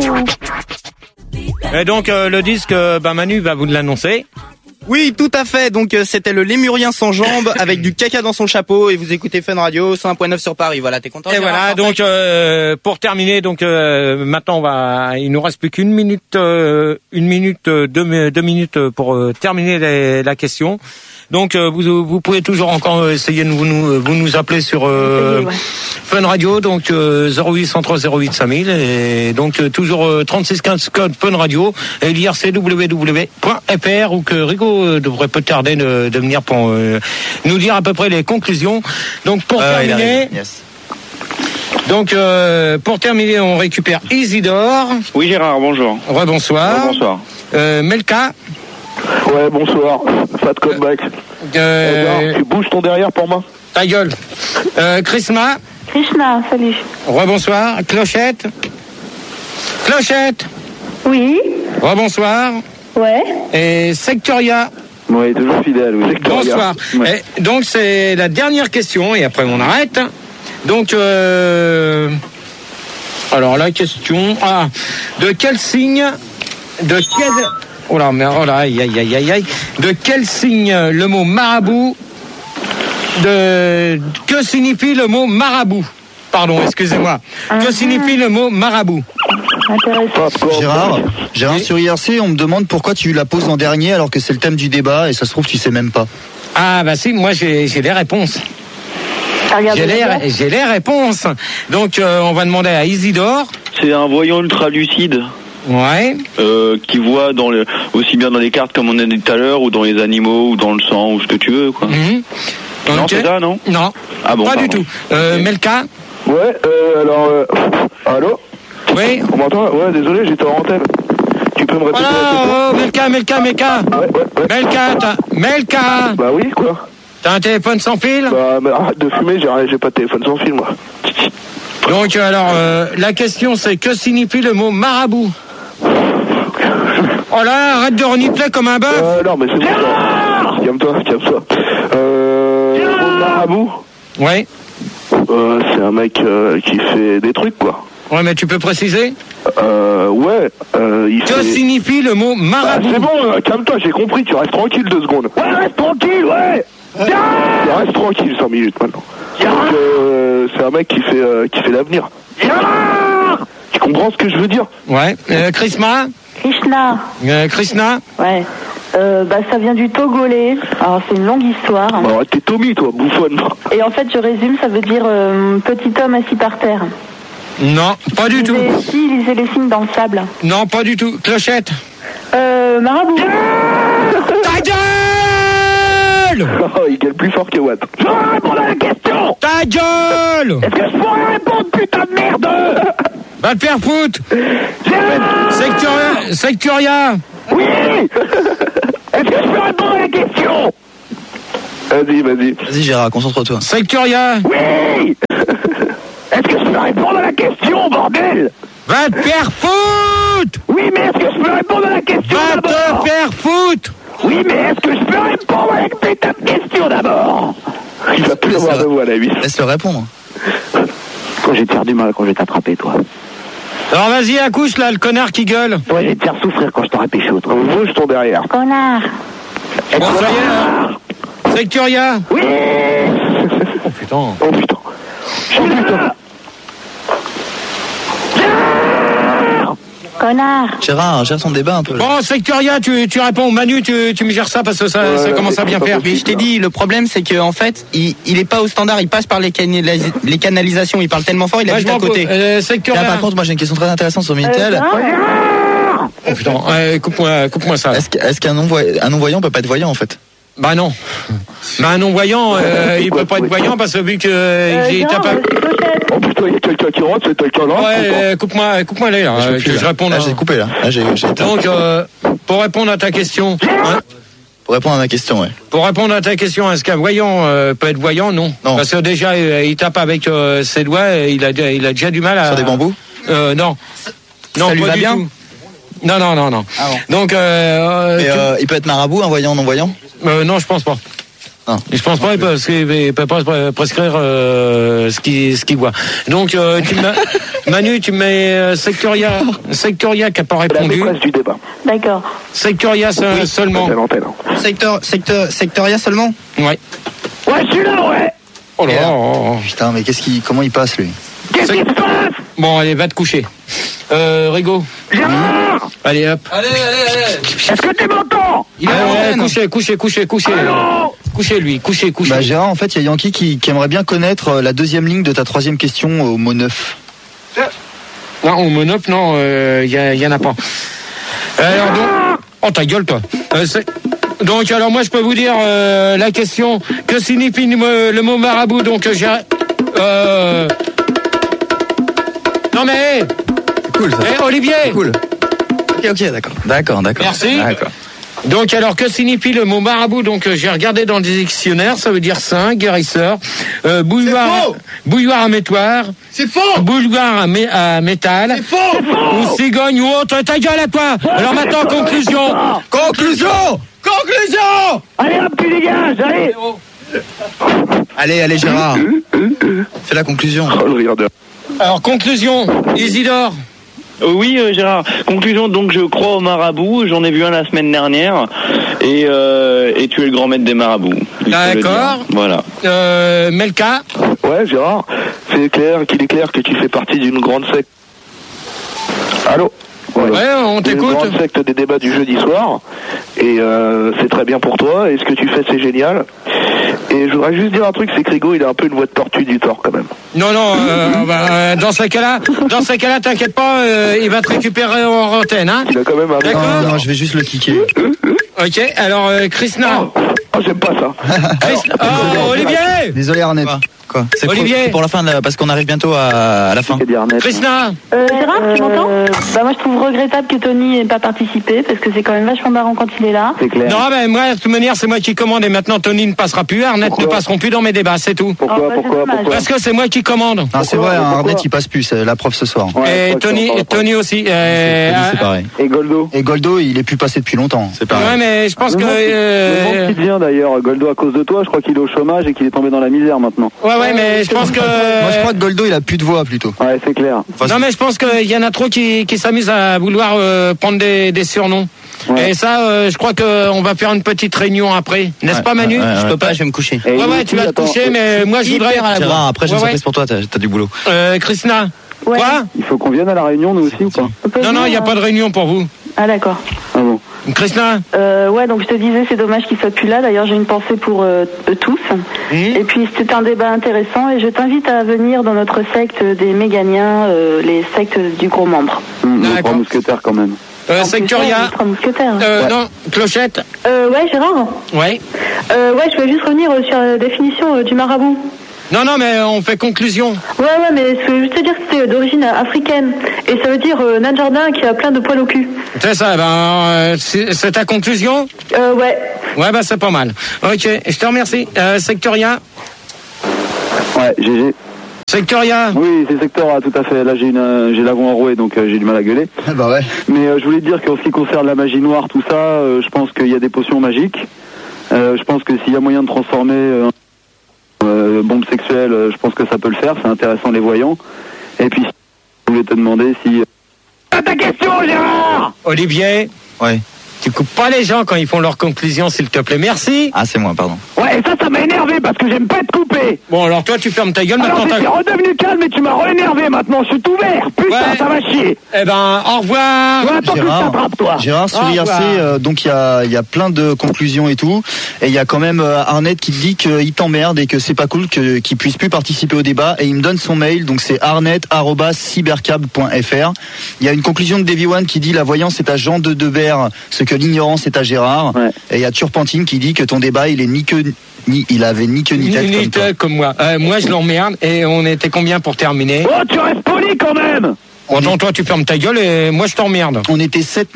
Et donc le disque, Manu va vous l'annoncer. Oui, tout à fait. Donc c'était le Lémurien sans jambes avec du caca dans son chapeau et vous écoutez Fun Radio 101.9 sur Paris. Voilà, t'es content? Et voilà, donc pour terminer, donc maintenant il nous reste plus qu'une minute, 2 minutes pour terminer la question. Donc vous pouvez toujours encore essayer de vous nous appeler sur Fun Radio, donc 0803 08 5000 et donc toujours 3615 code Fun Radio et l'ircww.fr où que Rigo devrait pas tarder de venir pour nous dire à peu près les conclusions. Donc pour terminer. Donc pour terminer, on récupère Isidore. Oui Gérard, bonjour. Bonsoir. Bonsoir. Melka. Ouais, bonsoir. Fat comeback. Tu bouges ton derrière pour moi? Ta gueule. Krishna, salut. Rebonsoir. Clochette. Oui. Rebonsoir. Ouais. Et Sectoria. Oui, toujours fidèle, oui. Sectoria. Bonsoir. Ouais. Et donc c'est la dernière question et après on arrête. Donc alors la question de quel signe de quel signe le mot marabout que signifie le mot marabout? Pardon, excusez-moi. Que signifie le mot marabout? Gérard, sur IRC, on me demande pourquoi tu la poses en dernier alors que c'est le thème du débat et ça se trouve tu sais même pas. Ah bah si, moi j'ai les réponses. J'ai les réponses. Donc on va demander à Isidore. C'est un voyant ultra lucide. Ouais. Qui voit aussi bien dans les cartes comme on a dit tout à l'heure, ou dans les animaux, ou dans le sang, ou ce que tu veux, quoi. Non, okay. C'est ça, non? Non. Ah bon, pas du tout. Melka? Ouais, allô? Oui. On m'entend? Ouais, désolé, j'étais en antenne. Tu peux me répéter la question? Melka. Melka. Bah oui, quoi? T'as un téléphone sans fil? Bah, arrête de fumer, j'ai pas de téléphone sans fil, moi. Donc alors, la question c'est que signifie le mot marabout? Oh là, arrête de renifler comme un bœuf. Non, mais c'est bon. Calme-toi. Le mot marabout? Ouais. C'est un mec qui fait des trucs, quoi. Ouais, mais tu peux préciser? Ouais. Que signifie le mot marabout? C'est bon, calme-toi, j'ai compris, tu restes tranquille 2 secondes. Ouais, reste tranquille, ouais. Reste tranquille 5 minutes maintenant. Donc, c'est un mec qui fait l'avenir. Tu comprends ce que je veux dire? Ouais. Krishna. Ouais. Ça vient du togolais. Alors c'est une longue histoire. Bah, t'es Tommy, toi, bouffonne. Et en fait, je résume, ça veut dire petit homme assis par terre. Non, pas du tout. Si, il lisait les signes dans le sable. Non, pas du tout. Clochette. Marabout. Ta gueule! Oh, il gueule plus fort que Watt. Je vais répondre à la question. Ta gueule! Est-ce que je pourrais répondre, putain de merde? Va te faire foutre! Sectoria! Oui. Est-ce que je peux répondre à la question? Vas-y. Vas-y Gérard, concentre-toi. Sectoria! Oui. Est-ce que je peux répondre à la question, bordel? Va te faire foutre! Oui, mais est-ce que je peux répondre à la question d'abord? Va te faire foutre! Oui, mais est-ce que je peux répondre à la putain de question d'abord? Il va plus avoir de voix à la 8. Laisse-le répondre. Quand j'ai te faire du mal, quand je vais t'attraper, toi. Alors vas-y, accouche là, le connard qui gueule. Ouais, je vais te faire souffrir quand je t'aurai pécho, toi. Bouge ton derrière. Connard. Bon, ça y est. Sectoria. Oui. Oh putain. Connard. Gérard, gère son débat un peu. Là. Bon, Sectoria, tu réponds. Manu, tu me gères ça parce que ça commence à bien faire. Mais je t'ai dit, le problème c'est que en fait, il est pas au standard, il passe par les canalisations, il parle tellement fort, il habite à côté. Sectoria. Là, par contre, moi j'ai une question très intéressante sur Minitel. Oh putain, coupe-moi ça. Est-ce qu'un non-voyant peut pas être voyant en fait? Bah non. Mais un non-voyant, il peut pas être voyant parce que vu que il tape pas. Oh putain, il y a quelqu'un qui rentre, c'est quelqu'un là. Ouais, coupe-moi les là. Je réponds là. J'ai coupé là. Donc, pour répondre à ta question. Pour répondre à ma question, ouais. Pour répondre à ta question, est-ce qu'un voyant peut être voyant? Non. Parce que déjà, il tape avec ses doigts, il a déjà du mal à. Sur des bambous? Non. Non, ça lui va bien? Non. Ah bon. Donc, il peut être marabout, un voyant, non-voyant? Non, je pense pas. Non. Je pense pas parce qu'il peut pas prescrire ce qu'il voit. Donc Manu, tu mets Sectoria qui a pas répondu. La maîtresse du débat. D'accord. Sectoria seulement. C'est l'antenne. Sectoria seulement? Ouais. Ouais, je suis là, ouais. Oh là là. Putain, mais comment il passe lui? Qu'est-ce qui se passe? Bon, allez, va te coucher. Rigo. Gérard. Allez, hop. Allez. Est-ce que tu m'entends? Couchez. Couchez lui. Bah Gérard, en fait, il y a Yankee qui aimerait bien connaître la deuxième ligne de ta troisième question au mot 9. Non, au mot 9, non, y en a pas. Alors donc... Oh, ta gueule, toi. Donc, alors moi, je peux vous dire la question. Que signifie le mot marabout? Donc, Non, mais... C'est cool, ça. Olivier. C'est cool. Ok, d'accord. Merci. D'accord. Donc, alors, que signifie le mot marabout? Donc, j'ai regardé dans le dictionnaire, ça veut dire saint, guérisseur, bouilloire à métoire. C'est faux! Bouilloire à métal. C'est faux! Ou cigogne ou autre. Ta gueule à toi! Alors maintenant, conclusion! Allez hop, tu dégages, allez! Allez, Gérard. Fais la conclusion. Oh, le rire de... Alors, conclusion, Isidore. Oui, Gérard. Conclusion, donc je crois au marabout. J'en ai vu un la semaine dernière. Et tu es le grand maître des marabouts. D'accord. Voilà. Melka. Ouais, Gérard, qu'il est clair que tu fais partie d'une grande secte. Allô? Ouais, on t'écoute. Une grande secte des débats du jeudi soir. Et c'est très bien pour toi. Et ce que tu fais, c'est génial. Et je voudrais juste dire un truc, c'est que Rigo, il a un peu une voix de tortue du tort quand même. Non, dans ce cas-là, t'inquiète pas, il va te récupérer hors antenne, hein. Il a quand même un... D'accord. Non, je vais juste le kicker. Ok, alors Krishna. Oh, j'aime pas ça. Olivier. Désolé Arnett. Quoi? C'est Olivier. C'est pour la fin, parce qu'on arrive bientôt à la fin. Krishna. Gérard, tu m'entends? Bah moi je trouve regrettable que Tony n'ait pas participé parce que c'est quand même vachement marrant quand il est là. C'est clair. Non, ben moi, de toute manière, c'est moi qui commande et maintenant Tony ne passera plus, Arnett ne passeront plus dans mes débats, c'est tout. Pourquoi? Parce que c'est moi qui commande. Ah, c'est vrai, Arnett il passe plus, c'est la preuve ce soir. Et Tony aussi. C'est pareil. Et Goldo, il est plus passé depuis longtemps. C'est pareil. Ouais, mais je pense que... Le monde qui vient d'ailleurs, Goldo, à cause de toi, je crois qu'il est au chômage et qu'il est tombé dans la misère maintenant. Ouais, mais je pense que... Moi je crois que Goldo il a plus de voix plutôt. Ouais, c'est clair. Non, mais je pense qu'il y en a trop qui s'amusent à vouloir prendre des surnoms. Ouais. Et ça, je crois qu'on va faire une petite réunion après. N'est-ce pas, Manu? Je peux pas, je vais me coucher. Ouais, tu vas te coucher, mais moi je voudrais... Gérard, après j'ai une surprise pour toi, t'as du boulot. Krishna. Ouais. Quoi? Il faut qu'on vienne à la réunion, nous aussi, ou pas? Non, il n'y a pas de réunion pour vous. Ah d'accord. Ah bon. Krishna. Ouais, donc je te disais, c'est dommage qu'il soit plus là. D'ailleurs, j'ai une pensée pour eux tous. Et puis c'était un débat intéressant et je t'invite à venir dans notre secte des Méganiens, les sectes du gros membre. Les trois mousquetaires quand même. Sectoria. Les trois mousquetaires. Non, Clochette. Ouais, Gérard. Ouais. Ouais, je voulais juste revenir sur la définition du marabout. Non, mais on fait conclusion. Ouais, mais je veux juste te dire que c'était d'origine africaine. Et ça veut dire nain de jardin qui a plein de poils au cul. C'est ça, c'est ta conclusion ? Ouais. Ouais, c'est pas mal. Ok, je te remercie. Sectoria ? Ouais, GG. Sectoria ? Oui, c'est Sectoria, tout à fait. Là, j'ai la voix enrouée, donc j'ai du mal à gueuler. Bah ouais. Mais je voulais te dire qu'en ce qui concerne la magie noire, tout ça, je pense qu'il y a des potions magiques. Je pense que s'il y a moyen de transformer bombe sexuelle, je pense que ça peut le faire. C'est intéressant les voyants. Et puis, je voulais te demander si... Ta question, Gérard! Olivier? Ouais. Tu coupes pas les gens quand ils font leurs conclusions, s'il te plaît. Merci. Ah, c'est moi, pardon. Ouais, et ça m'a énervé parce que j'aime pas être coupé. Bon, alors toi, tu fermes ta gueule. Alors, maintenant. j'étais redevenu calme et tu m'as re-énervé maintenant. Je suis tout vert. Putain, ouais. Ça va chier. Eh ben, au revoir. Ouais, attends que je t'attrape, toi. Gérard, sur IRC, donc il y a plein de conclusions et tout. Et il y a quand même Arnett qui te dit qu'il t'emmerde et que c'est pas cool qu'il puisse plus participer au débat. Et il me donne son mail, donc c'est arnett@cybercab.fr. Il y a une conclusion de Davy One qui dit la voyance est à Jean de Debert, ce que l'ignorance est à Gérard. Ouais. Et il y a Turpentine qui dit que ton débat, il avait ni queue ni tête comme moi. Moi, je l'emmerde. Et on était combien pour terminer? Oh, tu restes poli quand même. Attends, toi, tu fermes ta gueule et moi, je t'emmerde. On était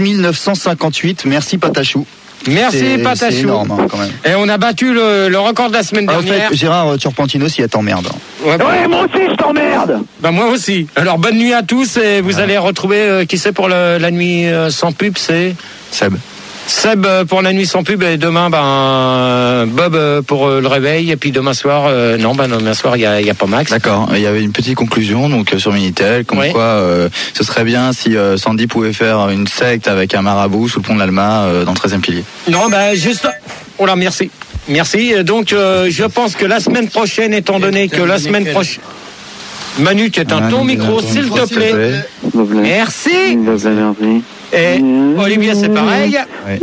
7958. Merci Patachou. Merci Patachou. C'est énorme, hein, quand même. Et on a battu le record de la semaine dernière. En fait, Gérard Turpentine aussi, elle t'emmerde. Ouais, moi aussi, je t'emmerde. Bah moi aussi. Alors bonne nuit à tous et vous allez retrouver qui c'est pour la nuit sans pub, c'est Seb pour la nuit sans pub et demain Bob pour le réveil et puis demain soir demain soir il y a pas Max. D'accord, il y avait une petite conclusion donc sur Minitel comme quoi ce serait bien si Sandy pouvait faire une secte avec un marabout sous le pont de l'Alma dans le 13e pilier. Non juste oh là merci. Donc je pense que la semaine prochaine étant donné que la semaine prochaine Manu, tu éteins ton micro s'il te plaît. Merci. Et Olivier, c'est pareil. Oui.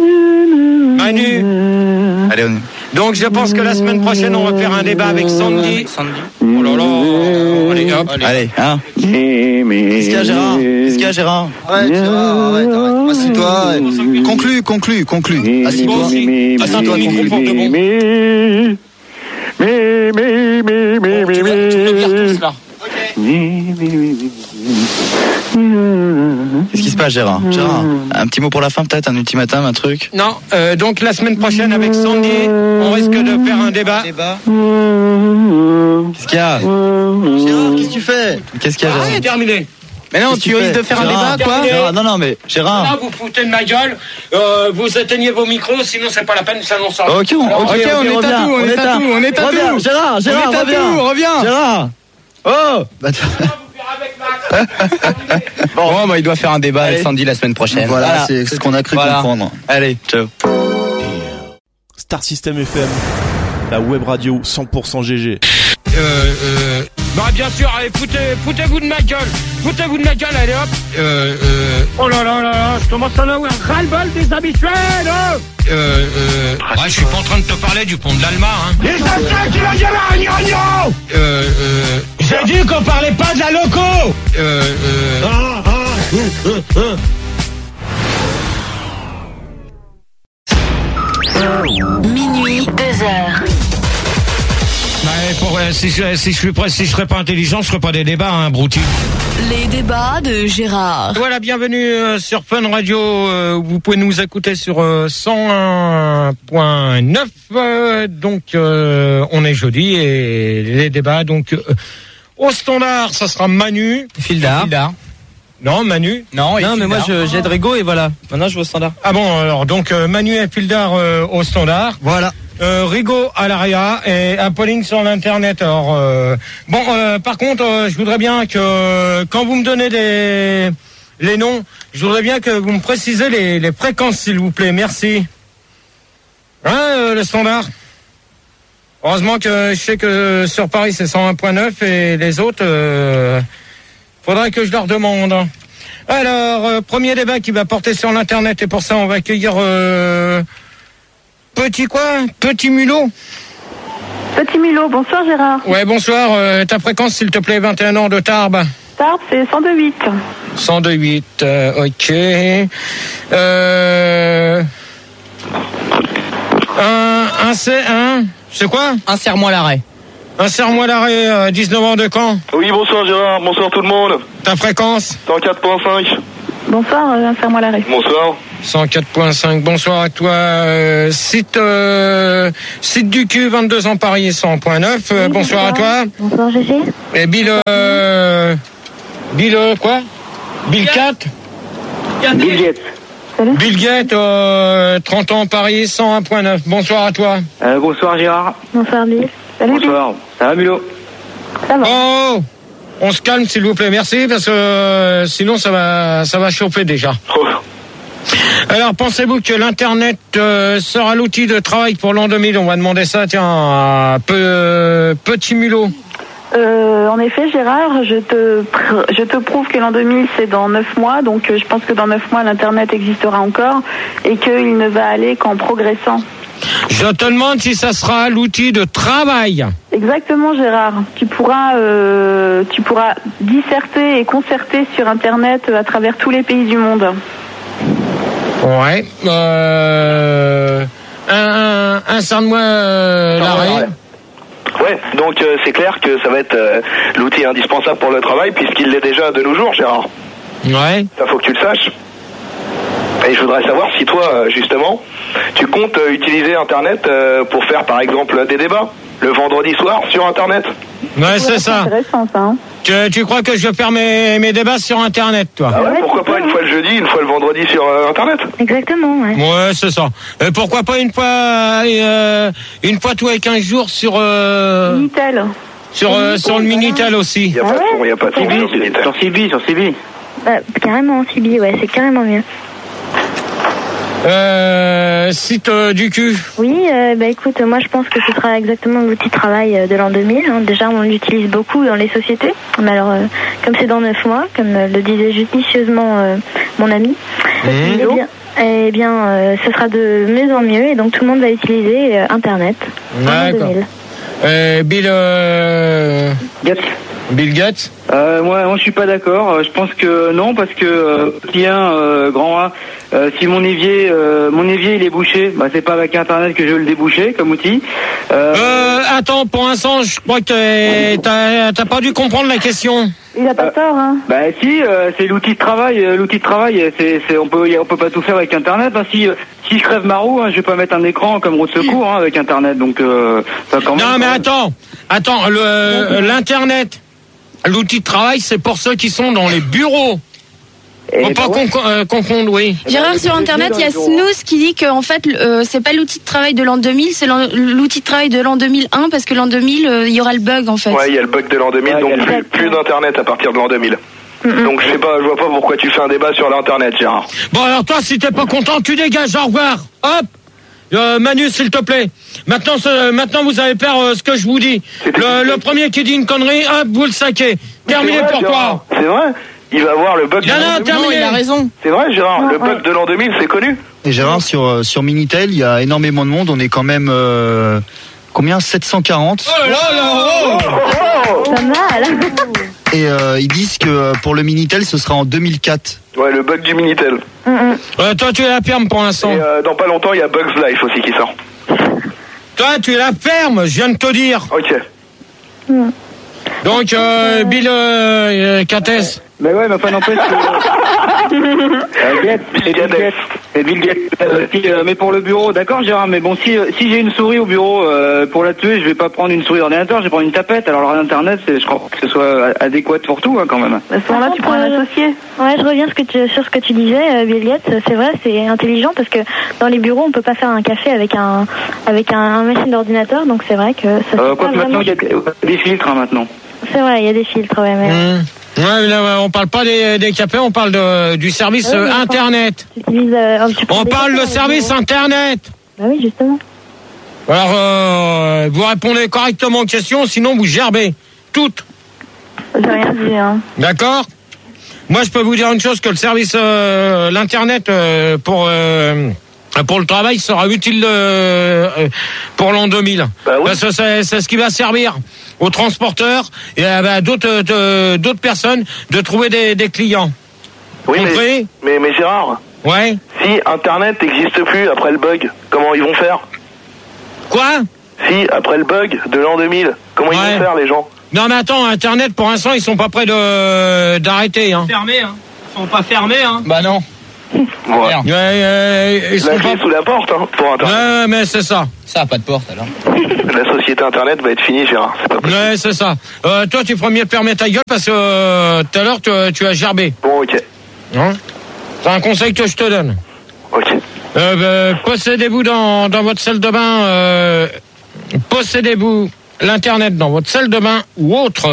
Manu. Allez, on... Donc, je pense que la semaine prochaine, on va faire un débat avec Sandy. Oh là là. Allez, hop. Allez, hein. Qu'est-ce qu'il y a, Gérard? Arrête, arrête. Assieds-toi. Conclue. Assieds-toi. Assieds-toi, micro pour de bon. Tu veux dire tous là. Qu'est-ce qui se passe, Gérard? Un petit mot pour la fin, peut-être, un ultimatum, un truc? Non, donc la semaine prochaine avec Sandy, on risque de faire un débat. Qu'est-ce qu'il y a? Gérard, qu'est-ce que tu fais? Qu'est-ce qu'il y a, Gérard? C'est terminé. Mais non, tu risques de faire un débat, quoi? Gérard, non, mais Gérard. Là, vous foutez de ma gueule, vous éteignez vos micros, sinon c'est pas la peine, ça n'en sort. Ok, on est à tout. Gérard, reviens. Gérard. Oh! Bon, il doit faire un débat avec Sandy la semaine prochaine. Voilà. C'est ce qu'on a cru comprendre. Allez, ciao. Star System FM, la web radio 100% GG. Bien sûr, allez, foutez-vous de ma gueule. Allez hop. Oh là là, je commence à en avoir ras-le-bol des habituels. Je suis pas en train de te parler du pont de l'Alma, hein. Les Indiens qui va y avoir J'ai dit qu'on parlait pas de la loco. Minuit, 2h. Si je serais pas intelligent, je ferais pas des débats, hein, brouti. Les débats de Gérard. Voilà, bienvenue sur Fun Radio. Vous pouvez nous écouter sur 101.9. Donc, on est jeudi et les débats. Donc, au standard, ça sera Manu. Fildar. Non, Manu. Non, mais moi j'aide Rigo et voilà. Maintenant je vais au standard. Ah bon, alors donc Manu et Fildar au standard. Voilà. Rigo à l'ARIA et Apolline sur l'internet. Alors par contre, je voudrais bien que quand vous me donnez les noms, je voudrais bien que vous me précisez les fréquences, s'il vous plaît. Merci. Hein, le standard. Heureusement que je sais que sur Paris c'est 101.9 et les autres, faudrait que je leur demande. Alors, premier débat qui va porter sur l'internet et pour ça on va accueillir Petit Mulot. Petit Mulot, bonsoir Gérard. Ouais, bonsoir. Ta fréquence, s'il te plaît, 21 ans de Tarbes. Tarbes, c'est 102.8. 102.8, ok. C'est quoi? Insère-moi l'arrêt. Insère-moi l'arrêt, 19 ans de Caen. Oui, bonsoir Gérard, bonsoir tout le monde. Ta fréquence? 104.5. Bonsoir, insère-moi l'arrêt. Bonsoir. 104.5, bonsoir à toi. Site du cul, 22 ans Paris, 100.9. Bonsoir à toi. Bonsoir Gégé. Et Bill quoi? Bill 4? Bill Gates. Bill Gates, 30 ans Paris, 101.9. Bonsoir à toi. Bonsoir Gérard. Bonsoir Bill. Salut Bonsoir. Bill. Ça va Mulot? Ça va. Oh, on se calme s'il vous plaît, merci, parce que sinon ça va chauffer déjà. Alors, pensez-vous que l'Internet sera l'outil de travail pour l'an 2000? On va demander ça, tiens, à Petit Mulot. En effet, Gérard, je te prouve que l'an 2000, c'est dans 9 mois. Donc, je pense que dans 9 mois, l'Internet existera encore et qu'il ne va aller qu'en progressant. Je te demande si ça sera l'outil de travail. Exactement, Gérard. Tu pourras disserter et concerter sur Internet à travers tous les pays du monde. Ouais. Insère-moi l'arrêt. Ouais, donc c'est clair que ça va être l'outil indispensable pour le travail, puisqu'il l'est déjà de nos jours, Gérard. Ouais. Ça faut que tu le saches. Et je voudrais savoir si toi, justement, tu comptes utiliser Internet pour faire, par exemple, des débats le vendredi soir sur Internet. Ouais, c'est ça. Intéressant, ça. Hein. Tu crois que je vais faire mes débats sur Internet, toi? Ah ouais, pourquoi pas une fois le jeudi, une fois le vendredi sur Internet? Exactement, ouais. Ouais, c'est ça. Pourquoi pas une fois tous les 15 jours sur Minitel. sur le Minitel aussi. Il n'y a pas de son, Sur CB. Carrément, CB, ouais, c'est carrément mieux. Site du cul. Oui, écoute, moi je pense que ce sera exactement l'outil de travail de l'an 2000. Hein. Déjà, on l'utilise beaucoup dans les sociétés. Mais alors, comme c'est dans 9 mois, comme le disait judicieusement mon ami, eh bien, ce sera de mieux en mieux et donc tout le monde va utiliser Internet. D'accord. Bill Gates. Bill Gates. Moi je suis pas d'accord. Je pense que non, parce que grand A, si mon évier il est bouché, c'est pas avec Internet que je vais le déboucher comme outil. Attends, pour l'instant, je crois que t'as pas dû comprendre la question. Il a pas tort, hein. Si, c'est l'outil de travail. L'outil de travail, on peut pas tout faire avec Internet. Hein. Si je crève ma roue, je vais pas mettre un écran comme roue de secours avec Internet. Donc ça quand même. Non, mais attends, l'Internet. L'outil de travail, c'est pour ceux qui sont dans les bureaux. Faut pas confondre, oui. Gérard, sur Internet, il y a Snooze qui dit que en fait, c'est pas l'outil de travail de l'an 2000, c'est l'outil de travail de l'an 2001, parce que l'an 2000, il y aura le bug, en fait. Ouais, il y a le bug de l'an 2000, donc plus d'Internet à partir de l'an 2000. Donc je vois pas pourquoi tu fais un débat sur l'Internet, Gérard. Bon, alors toi, si t'es pas content, tu dégages, au revoir. Hop. Manu, s'il te plaît. Maintenant, vous allez faire ce que je vous dis. Le premier qui dit une connerie, hop, vous le saquez. Terminé pour toi. C'est vrai. Il va avoir le bug de l'an 2000. Non, il a raison. C'est vrai, Gérard. Le bug de l'an 2000, c'est connu. Et Gérard, sur Minitel, il y a énormément de monde. On est quand même combien? 740. Oh là là. Pas mal. Et ils disent que pour le Minitel, ce sera en 2004. Ouais, le bug du Minitel. Toi, tu es la ferme pour l'instant. Et dans pas longtemps, il y a Bugs Life aussi qui sort. Toi, tu es la ferme, je viens de te dire. Ok. Donc, Bill Cates. Mais ouais, mais enfin n'empêche que... C'est Bill Gates. Mais pour le bureau, d'accord Gérard, mais bon, si j'ai une souris au bureau, pour la tuer, je vais pas prendre une souris d'ordinateur, je vais prendre une tapette. Alors l'internet, je crois que ce soit adéquat pour tout, hein, quand même. À ce moment-là, tu prends un associé. Ouais, je reviens sur ce que tu disais, Bill Gates. C'est vrai, c'est intelligent parce que dans les bureaux, on peut pas faire un café avec un machine d'ordinateur, donc c'est vrai que ça. Quoi que maintenant, il y a des filtres, hein, maintenant. C'est vrai, il y a des filtres, ouais, mais. Ouais, là, on parle pas des cafés, on parle du service Internet. On parle de service Internet. Bah oui, justement. Alors, vous répondez correctement aux questions, sinon vous gerbez. Toutes. J'ai rien dit, hein. D'accord. Moi, je peux vous dire une chose, que le service, l'Internet, pour pour le travail sera utile pour l'an 2000. Bah oui. Parce que c'est ce qui va servir aux transporteurs et à d'autres personnes de trouver des clients. Oui, mais Gérard. Ouais. Si Internet n'existe plus après le bug, comment ils vont faire? Quoi? Si après le bug de l'an 2000, comment ils vont faire les gens? Non mais attends, Internet pour l'instant ils sont pas prêts d'arrêter. Hein. Fermés, hein. Ils sont pas fermés, hein. Bah non. Ouais. Ils sont pas sous la porte, hein, pour Internet. Ouais, mais c'est ça. Ça a pas de porte alors. La société Internet va être finie, Gérard. C'est pas possible. Ouais, c'est ça. Toi, tu ferais mieux de fermer ta gueule parce que tout à l'heure, tu as gerbé. Bon, ok. Hein? C'est un conseil que je te donne. Ok. Possédez-vous dans votre salle de bain, possédez-vous l'Internet dans votre salle de bain ou autre.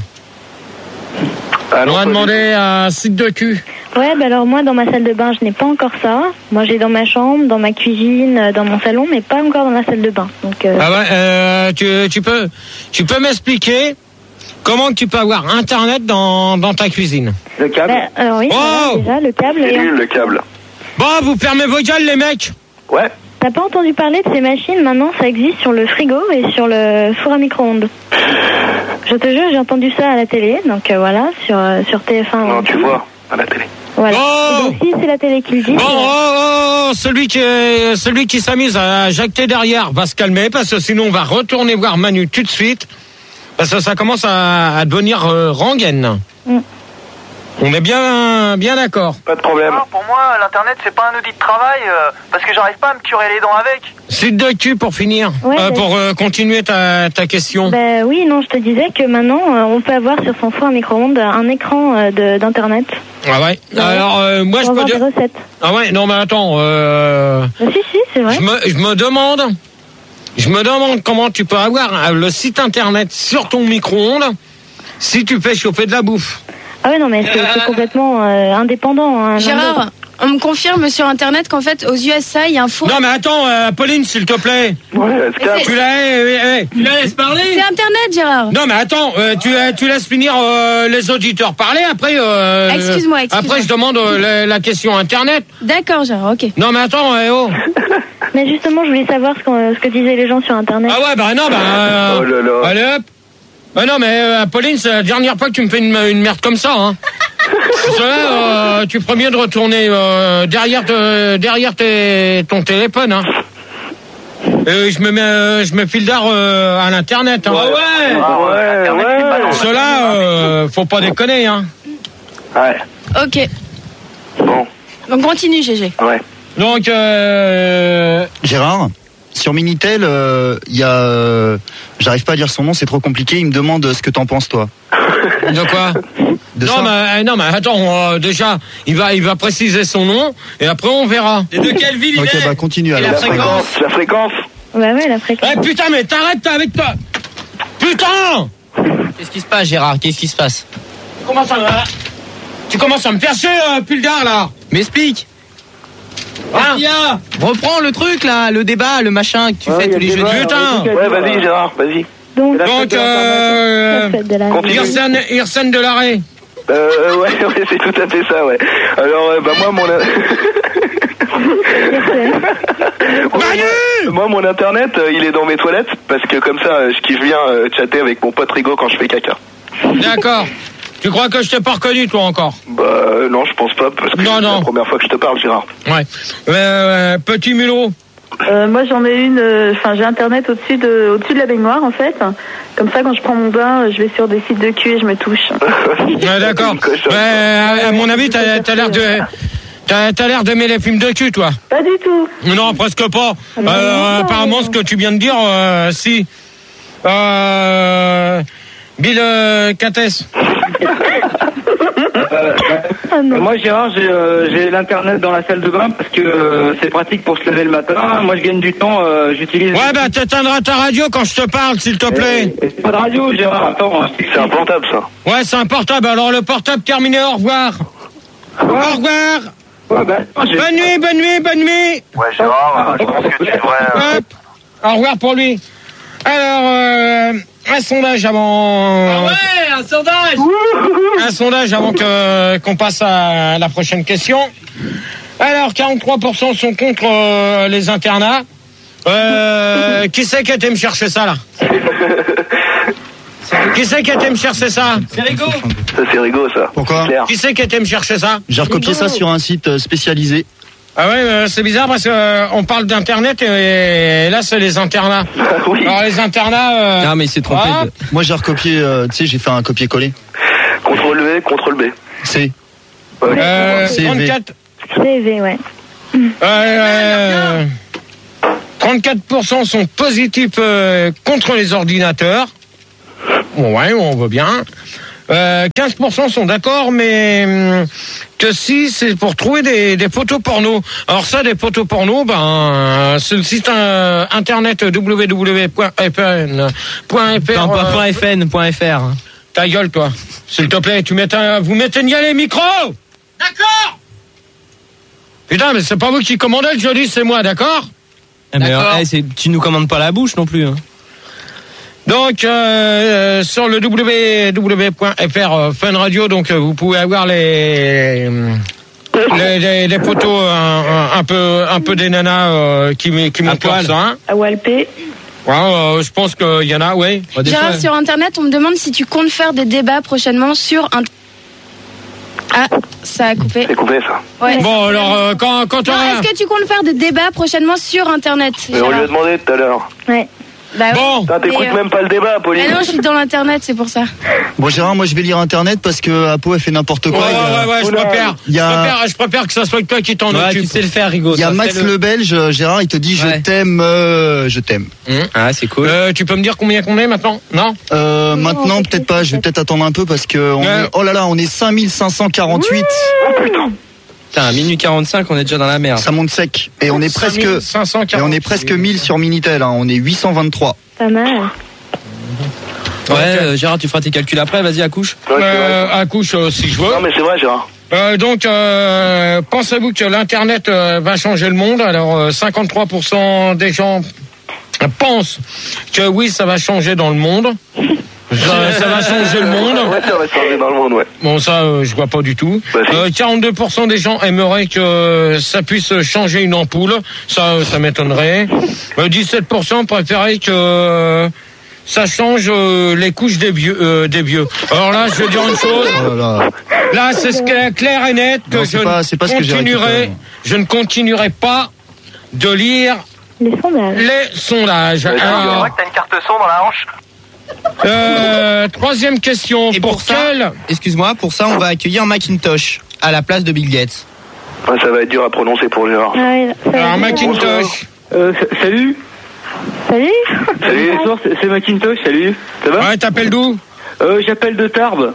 On va demander un site de cul. Ouais, bah alors moi dans ma salle de bain je n'ai pas encore ça. Moi j'ai dans ma chambre, dans ma cuisine, dans mon salon, mais pas encore dans la salle de bain. Donc, Ah ouais, tu peux m'expliquer comment tu peux avoir Internet dans ta cuisine? Le câble. Bah, alors oui, voilà, déjà le câble. C'est nul le câble. Bon, vous fermez vos gueules les mecs. Ouais. T'as pas entendu parler de ces machines? Maintenant ça existe sur le frigo et sur le four à micro-ondes. Je te jure, j'ai entendu ça à la télé, donc voilà, sur TF1. Non, tu vois, à la télé. Voilà. Oh Donc si c'est la télé qui le dit. Celui qui s'amuse à jacter derrière va se calmer parce que sinon on va retourner voir Manu tout de suite parce que ça commence à devenir rengaine. On est bien d'accord. Pas de problème. Non, pour moi, l'internet c'est pas un outil de travail parce que j'arrive pas à me curer les dents avec. Site de cul pour finir, pour continuer ta question. Bah oui, non, je te disais que maintenant on peut avoir sur son four à micro-ondes un écran d'internet. Ah ouais. Alors moi je peux dire des recettes. Ah ouais, non mais attends. Si, c'est vrai. Je me demande comment tu peux avoir le site internet sur ton micro-ondes si tu fais chauffer de la bouffe. Ah ouais, non mais c'est complètement indépendant. Hein, Gérard, on me confirme sur internet qu'en fait aux USA il y a un four. Non mais attends, Pauline s'il te plaît. Ouais, tu la laisses parler. C'est internet, Gérard. Non mais attends, tu laisses finir les auditeurs parler après. Excuse-moi. Après je demande la question internet. D'accord, Gérard, ok. Non mais attends, Mais justement, je voulais savoir ce que disaient les gens sur internet. Ah ouais, bah non, oh là là. Allez hop. Bah non mais Pauline, c'est la dernière fois que tu me fais une merde comme ça, hein. Parce que là, tu ferais mieux de retourner derrière ton téléphone, hein. Je me file d'art à l'internet, hein. Ouais. Cela, faut pas déconner, hein. Ouais. Ok. Bon. Donc continue, GG. Ouais. Donc, Gérard, sur Minitel, il y a, j'arrive pas à dire son nom, c'est trop compliqué. Il me demande ce que t'en penses, toi. De quoi? Non mais attends, déjà il va préciser son nom et après on verra. Et de quelle ville il est? Ok, bah continue alors. La fréquence. Ouais, la fréquence. Eh putain, mais t'arrêtes avec toi. Putain! Qu'est-ce qui se passe, Gérard? Qu'est-ce qui se passe? Tu commences à me faire chier, Puldar, là. M'explique. Hein? Reprends le truc là, le débat, le machin que tu fais tous les jeudis. Putain! Ouais, vas-y Gérard, vas-y. Donc Irsen de l'arrêt. Ouais, c'est tout à fait ça, ouais. Alors, moi, mon internet, il est dans mes toilettes, parce que comme ça, je kiffe bien chatter avec mon pote Rigo quand je fais caca. D'accord. Tu crois que je t'ai pas reconnu, toi, encore? Bah, non, je pense pas, parce que c'est la première fois que je te parle, Gérard. Ouais. Petit mulot. Moi j'en ai une, j'ai internet au-dessus de la baignoire en fait. Comme ça quand je prends mon bain, je vais sur des sites de cul et je me touche. Ouais, d'accord. À mon avis, t'as l'air d'aimer les films de cul, toi. Pas du tout. Non, presque pas. Apparemment, ce que tu viens de dire, si. Bill Cates. Moi Gérard, j'ai l'internet dans la salle de bain parce que c'est pratique pour se lever le matin. Moi je gagne du temps, j'utilise. Ouais, bah t'éteindras ta radio quand je te parle, s'il te plaît. C'est pas de radio, Gérard. Attends, c'est un portable, ça. Ouais, c'est un portable. Alors le portable terminé. Au revoir. Au revoir. Ouais, bah, bonne nuit. Ouais, Gérard, je pense que tu devrais. Hop. Au revoir pour lui. Alors, un sondage avant. Ah ouais, un sondage. Un sondage avant qu'on passe à la prochaine question. Alors, 43% sont contre les internats. Qui c'est qui a été me chercher ça, là? Qui c'est qui a été me chercher ça? C'est Rigaud. Ça, c'est Rigaud, ça. Pourquoi? Qui c'est qui a été me chercher ça? J'ai recopié ça sur un site spécialisé. Ah ouais, c'est bizarre parce que on parle d'internet et là c'est les internats. Oui. Alors les internats. Non mais il s'est trompé. Moi j'ai recopié, tu sais, j'ai fait un copier-coller. Contrôle V, contrôle B. C. 34. CV, ouais. 34% sont positifs contre les ordinateurs. Bon, ouais, on veut bien. 15% sont d'accord, mais que si c'est pour trouver des photos porno. Alors ça, des photos porno, c'est le site internet www.fn.fr. Ta gueule, toi. S'il te plaît, vous m'éteignez les micros. D'accord. Putain, mais c'est pas vous qui commandez le jeudi, c'est moi, d'accord? Tu nous commandes pas la bouche non plus. Hein. Donc sur le www.fr Fun Radio, donc vous pouvez avoir les photos un peu des nanas qui montent leur sein. À Walpé. Ouais, je pense qu'il y en a, ouais. Gérard, sur Internet, on me demande si tu comptes faire des débats prochainement sur un... Ah, ça a coupé. C'est coupé, ça. Ouais. Bon, alors, quand est-ce que tu comptes faire des débats prochainement sur Internet? Mais on lui a demandé tout à l'heure. Ouais. Bah bon, t'écoutes même pas le débat, Pauline. Mais non, je suis dans l'internet, c'est pour ça. Bon, Gérard, moi je vais lire Internet parce que Apo elle fait n'importe quoi. Ouais, je préfère que ça soit toi qui t'en occupe. Tu sais le faire, Rigaud. Il y a Max le Belge, Gérard, il te dit je t'aime. Ah, c'est cool. Tu peux me dire combien qu'on est maintenant? Non? Maintenant, peut-être pas. Je vais peut-être attendre un peu parce que oh là là, on est 5548. Oh putain. Putain, à minuit 45, on est déjà dans la merde. Ça monte sec. Et on est presque 1000 sur Minitel, hein. On est 823. Pas mal. Ouais, Gérard, tu feras tes calculs après, vas-y, accouche. Accouche si je veux. Non mais c'est vrai, Gérard. Donc, pensez-vous que l'Internet va changer le monde? Alors, 53% des gens pensent que oui, ça va changer dans le monde. Ça va changer le monde. Ouais, ça va changer dans le monde, ouais. Bon, ça, je vois pas du tout. 42% des gens aimeraient que ça puisse changer une ampoule. Ça m'étonnerait. 17% préféraient que ça change les couches des vieux. Alors là, je vais dire une chose. Là, c'est clair et net que je ne continuerai pas de lire les sondages. C'est vrai que t'as une carte son dans la hanche. Troisième question. Et pour ça, excuse-moi, pour ça, on va accueillir Macintosh à la place de Bill Gates. Ouais, ça va être dur à prononcer pour Gérard. Alors, Macintosh. Salut. Salut. Bonsoir, c'est Macintosh, salut. Ça va? Ouais, t'appelles d'où? J'appelle de Tarbes.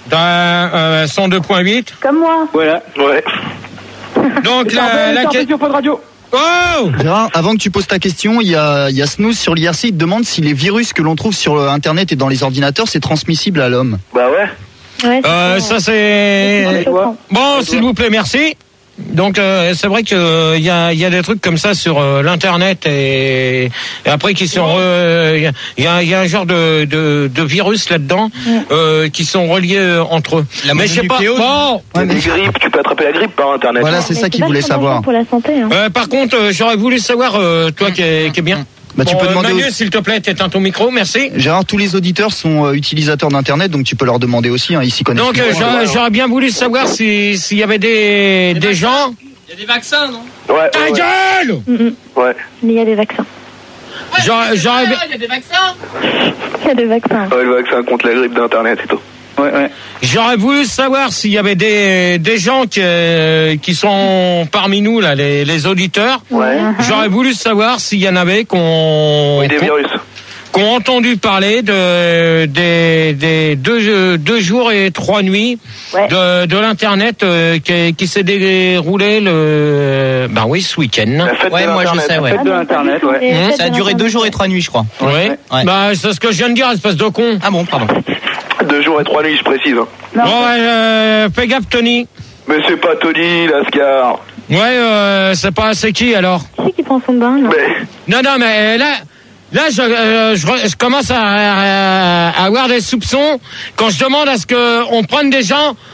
102.8. Comme moi. Voilà. Ouais. Donc, la question de radio. Oh Gérard, avant que tu poses ta question, il y a Snooze sur l'IRC, il te demande si les virus que l'on trouve sur Internet et dans les ordinateurs, c'est transmissible à l'homme. Bah ouais. Ça c'est... Bon, s'il vous plaît, merci. Donc c'est vrai que il y a des trucs comme ça sur l'internet et après qui sont il y a un genre de virus là-dedans qui sont reliés entre eux. Mais je sais pas. Bon, des grippes, tu peux attraper la grippe par internet. Voilà, c'est ça qu'il voulait savoir. Pour la santé. Par contre, j'aurais voulu savoir toi qui est bien. Bah, tu peux demander Manu, s'il te plaît, t'éteins ton micro, merci. Gérard, tous les auditeurs sont utilisateurs d'internet, donc tu peux leur demander aussi, ils s'y connaissent. Donc j'aurais bien voulu savoir s'il y avait des gens. Il y a des vaccins, non? Ouais. Ta gueule! Ouais. Mais il y a des vaccins. Il y a des vaccins. Il y a des vaccins. Ouais, le vaccin contre la grippe d'internet et tout. Ouais. J'aurais voulu savoir s'il y avait des gens qui sont parmi nous là, les auditeurs. Ouais. J'aurais voulu savoir s'il y en avait qui ont entendu parler des 2 jours et 3 nuits de l'internet qui s'est déroulé ce week-end. Moi je sais, La fête de l'internet, ouais. Ça a duré 2 jours et 3 nuits, je crois. Ouais. C'est ce que je viens de dire, espèce de con. Ah bon, pardon. 2 jours et 3 nuits, je précise. Fais gaffe, Tony. Mais c'est pas Tony, Lascar. C'est qui alors? Qui prend son bain, là? Non, mais là, je commence à avoir des soupçons quand je demande à ce qu'on prenne des gens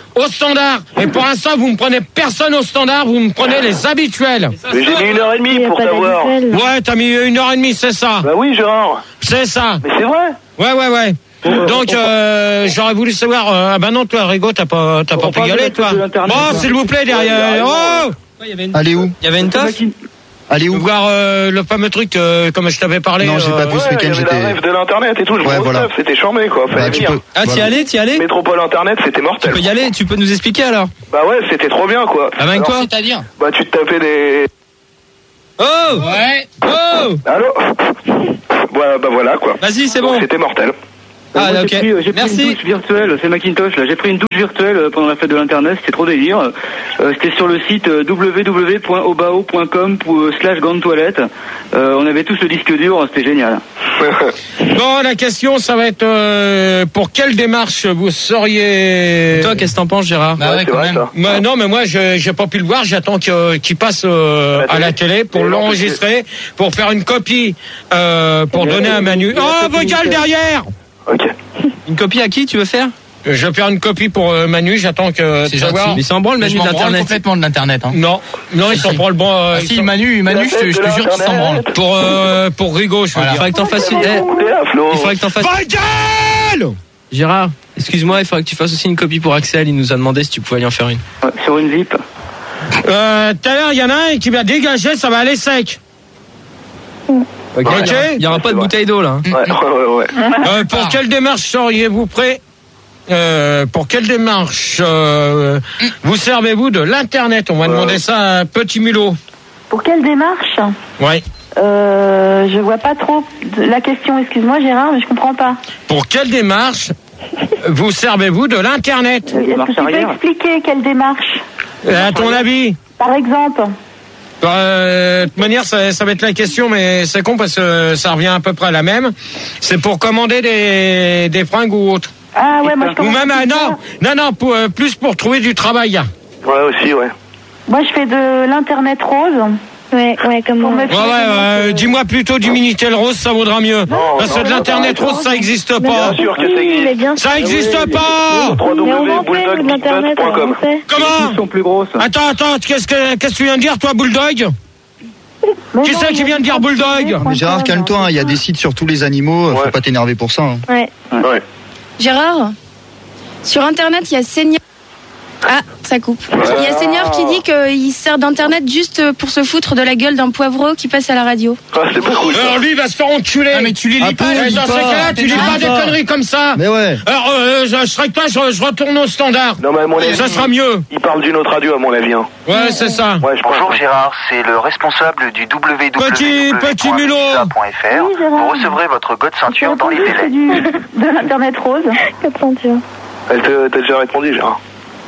au standard. Et pour l'instant, vous me prenez personne au standard, vous me prenez les habituels. Mais j'ai mis 1h30 pour savoir. Ouais, t'as mis 1h30, c'est ça. Bah oui, Gérard. C'est ça. Mais c'est vrai. Ouais. Donc j'aurais voulu savoir. Ah bah non, toi, Rigo, t'as pas pu y aller, toi. Oh, s'il vous plaît, derrière. Oh. Allez où? Il y avait une teuf. Allez où? Voir le fameux truc comme je t'avais parlé. Non, j'ai pas pu ce week-end. J'étais la rêve de l'internet et tout. Le c'était charmé quoi. Fallait venir. Ah, t'y allais? Métropole internet, c'était mortel. Tu peux y aller. Tu peux nous expliquer alors? Bah ouais, c'était trop bien quoi. Ah ben quoi? C'est-à-dire? Bah tu te tapais des. Oh. Ouais. Oh. Allô. Bah voilà quoi. Vas-y, c'est bon. C'était mortel. Ah, moi, ok. j'ai pris Merci. une douche virtuelle, c'est Macintosh là. J'ai pris une douche virtuelle pendant la fête de l'internet, c'était trop délire. C'était sur le site www.obao.com/grande-toilette. On avait tous le disque dur, c'était génial. Bon, la question, ça va être pour quelle démarche vous seriez. Et toi, qu'est-ce que t'en penses, Gérard? Bah ouais, quand même. Non, mais moi, j'ai pas pu le voir. J'attends qu'il passe à la télé pour l'enregistrer, pour faire une copie, pour donner à Manu. Oh, vos gueules derrière! Ok. Une copie à qui tu veux faire? Je vais faire une copie pour Manu. J'attends que. C'est gentil. Mais c'est en branle, Manu, de l'internet. Complètement de l'internet. Hein. Non, il s'en prend le bon. Si Manu, je te jure qu'il s'en branle. Pour Rigo, je veux dire. Il faudrait que t'en fasses une. Il faudrait que t'en fasses. Gérard, excuse-moi, il faudrait que tu fasses aussi une copie pour Axel. Il nous a demandé si tu pouvais aller en faire une. Sur une zip. Tout à l'heure, il y en a un qui va dégager, ça va aller sec. Ok. Il y aura pas de bouteille d'eau là. Ouais. Pour quelle démarche seriez-vous prêt? Pour quelle démarche vous servez-vous de l'internet? On va demander ça à Petit Mulot. Pour quelle démarche? Oui. Je vois pas trop la question, excuse-moi Gérard, mais je comprends pas. Pour quelle démarche vous servez-vous de l'internet? Est-ce que tu peux expliquer quelle démarche? À ton avis? Par exemple? De toute manière, ça va être la question, mais c'est con parce que ça revient à peu près à la même. C'est pour commander des fringues ou autres. Ah ouais, moi je ou même non, plus pour trouver du travail. Ouais aussi, ouais. Moi je fais de l'internet rose. Ouais, comme moi. Ouais, dis-moi plutôt du Minitel rose, ça vaudra mieux. Parce que de l'internet rose, ça existe pas. Bien sûr que ça existe. Ça existe pas. www.bulldog.com. Comment? Ils sont plus grosses. Attends, qu'est-ce que tu viens de dire, toi, Bulldog? Qui c'est qui vient de dire Bulldog? Mais Gérard, calme-toi, hein, il y a des sites sur tous les animaux, faut pas t'énerver pour ça. Hein. Ouais. Gérard, sur internet, il y a Senior. Ah, ça coupe. Il y a Senior qui dit qu'il sert d'internet juste pour se foutre de la gueule d'un poivreau qui passe à la radio. Ah, c'est pas cool. Alors lui, il va se faire enculer. Ah, mais tu les lis pas. Dans ces cas-là, tu lis pas des conneries comme ça. Mais ouais. Alors, je serais que toi, je retourne au standard. Non, mais à mon avis, ça sera mieux. Il parle d'une autre radio, à mon avis. Hein. Ouais, c'est ça. Ouais, Bonjour Gérard, c'est le responsable du www.visa.fr. Vous recevrez votre code ceinture dans les délais. De l'internet rose. Code ceinture. Elle t'a déjà répondu, Gérard.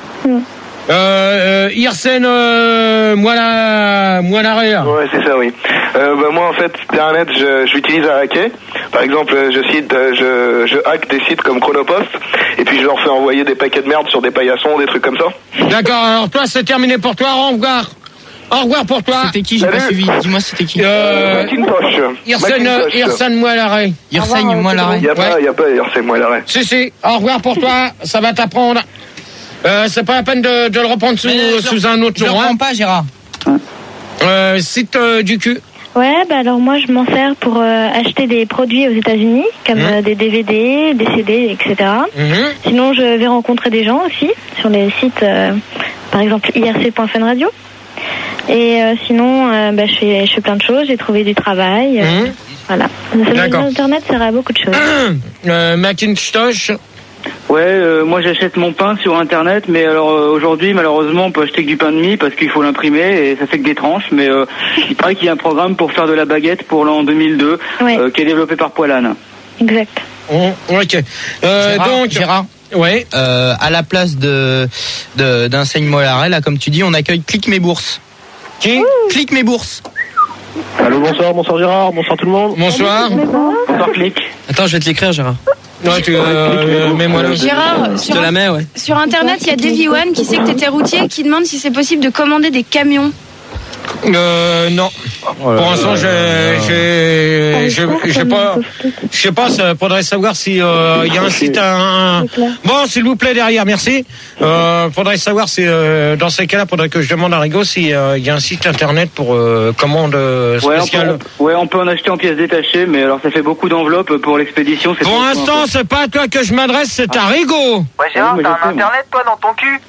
Irsen Moilaret. Ouais, c'est ça, oui. Moi, en fait, Internet, j'utilise à hacker. Par exemple, je hack des sites comme Chronopost, et puis je leur fais envoyer des paquets de merde sur des paillassons, des trucs comme ça. D'accord, alors toi, c'est terminé pour toi, au revoir. Au revoir pour toi. C'était qui? J'ai pas suivi. Dis-moi, c'était qui? Macintosh. Irsen Moilaret. Irsen Moilaret. Il y a pas Irsen Moilaret. Si. Au revoir pour toi, ça va t'apprendre. C'est pas la peine de le reprendre sous un autre nom. Je le reprends pas, Gérard. Site du cul. Ouais, alors moi je m'en sers pour acheter des produits aux États-Unis, comme des DVD, des CD, etc. Sinon, je vais rencontrer des gens aussi sur les sites, par exemple irc.funradio. Et sinon, je fais plein de choses. J'ai trouvé du travail. Voilà. Internet sert à beaucoup de choses. Macintosh. Ouais, moi j'achète mon pain sur internet, mais alors aujourd'hui malheureusement on peut acheter que du pain de mie parce qu'il faut l'imprimer et ça fait que des tranches, mais il paraît qu'il y a un programme pour faire de la baguette pour l'an 2002 qui est développé par Poilane. Exact. Ok. Gérard. Ouais. À la place d'un Seigne Mollaret, là comme tu dis, on accueille Clique mes bourses. Qui? Clique mes bourses. Allô, bonsoir Gérard, bonsoir tout le monde. Bonsoir. Bonsoir Clique. Attends, je vais te l'écrire, Gérard. Non, mets-moi là. Gérard, Je te la mets, ouais. sur internet, il y a Davy One qui sait que t'étais routier et qui demande si c'est possible de commander des camions. Non. Pour l'instant, je sais pas, ça faudrait savoir si il y a un site Bon, s'il vous plaît, derrière, merci. Faudrait savoir si dans ces cas-là, faudrait que je demande à Rigaud s'il y a un site internet pour commande spéciale. On peut en acheter en pièces détachées, mais alors ça fait beaucoup d'enveloppes pour l'expédition. Pour l'instant, c'est pas à toi que je m'adresse, c'est à Rigaud. Ouais, Gérard, t'as un internet, toi, dans ton cul?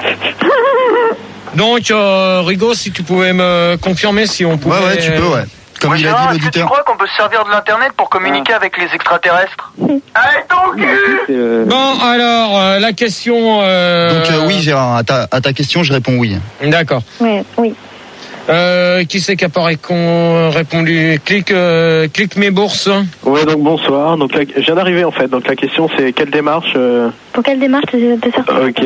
Donc, Rigaud, si tu pouvais me confirmer si on pouvait... Ouais, tu peux, ouais. Comme il a dit l'auditeur. Tu crois qu'on peut se servir de l'internet pour communiquer avec les extraterrestres? Allez, ton cul! Bon, alors, la question... Donc, oui, Gérard, à ta question, je réponds oui. D'accord. Ouais, oui. Qui c'est qui a pas répondu? Clique mes bourses. Ouais, donc bonsoir. Donc je viens d'arriver en fait. Donc la question c'est quelle démarche Pour quelle démarche de sortir? Ok,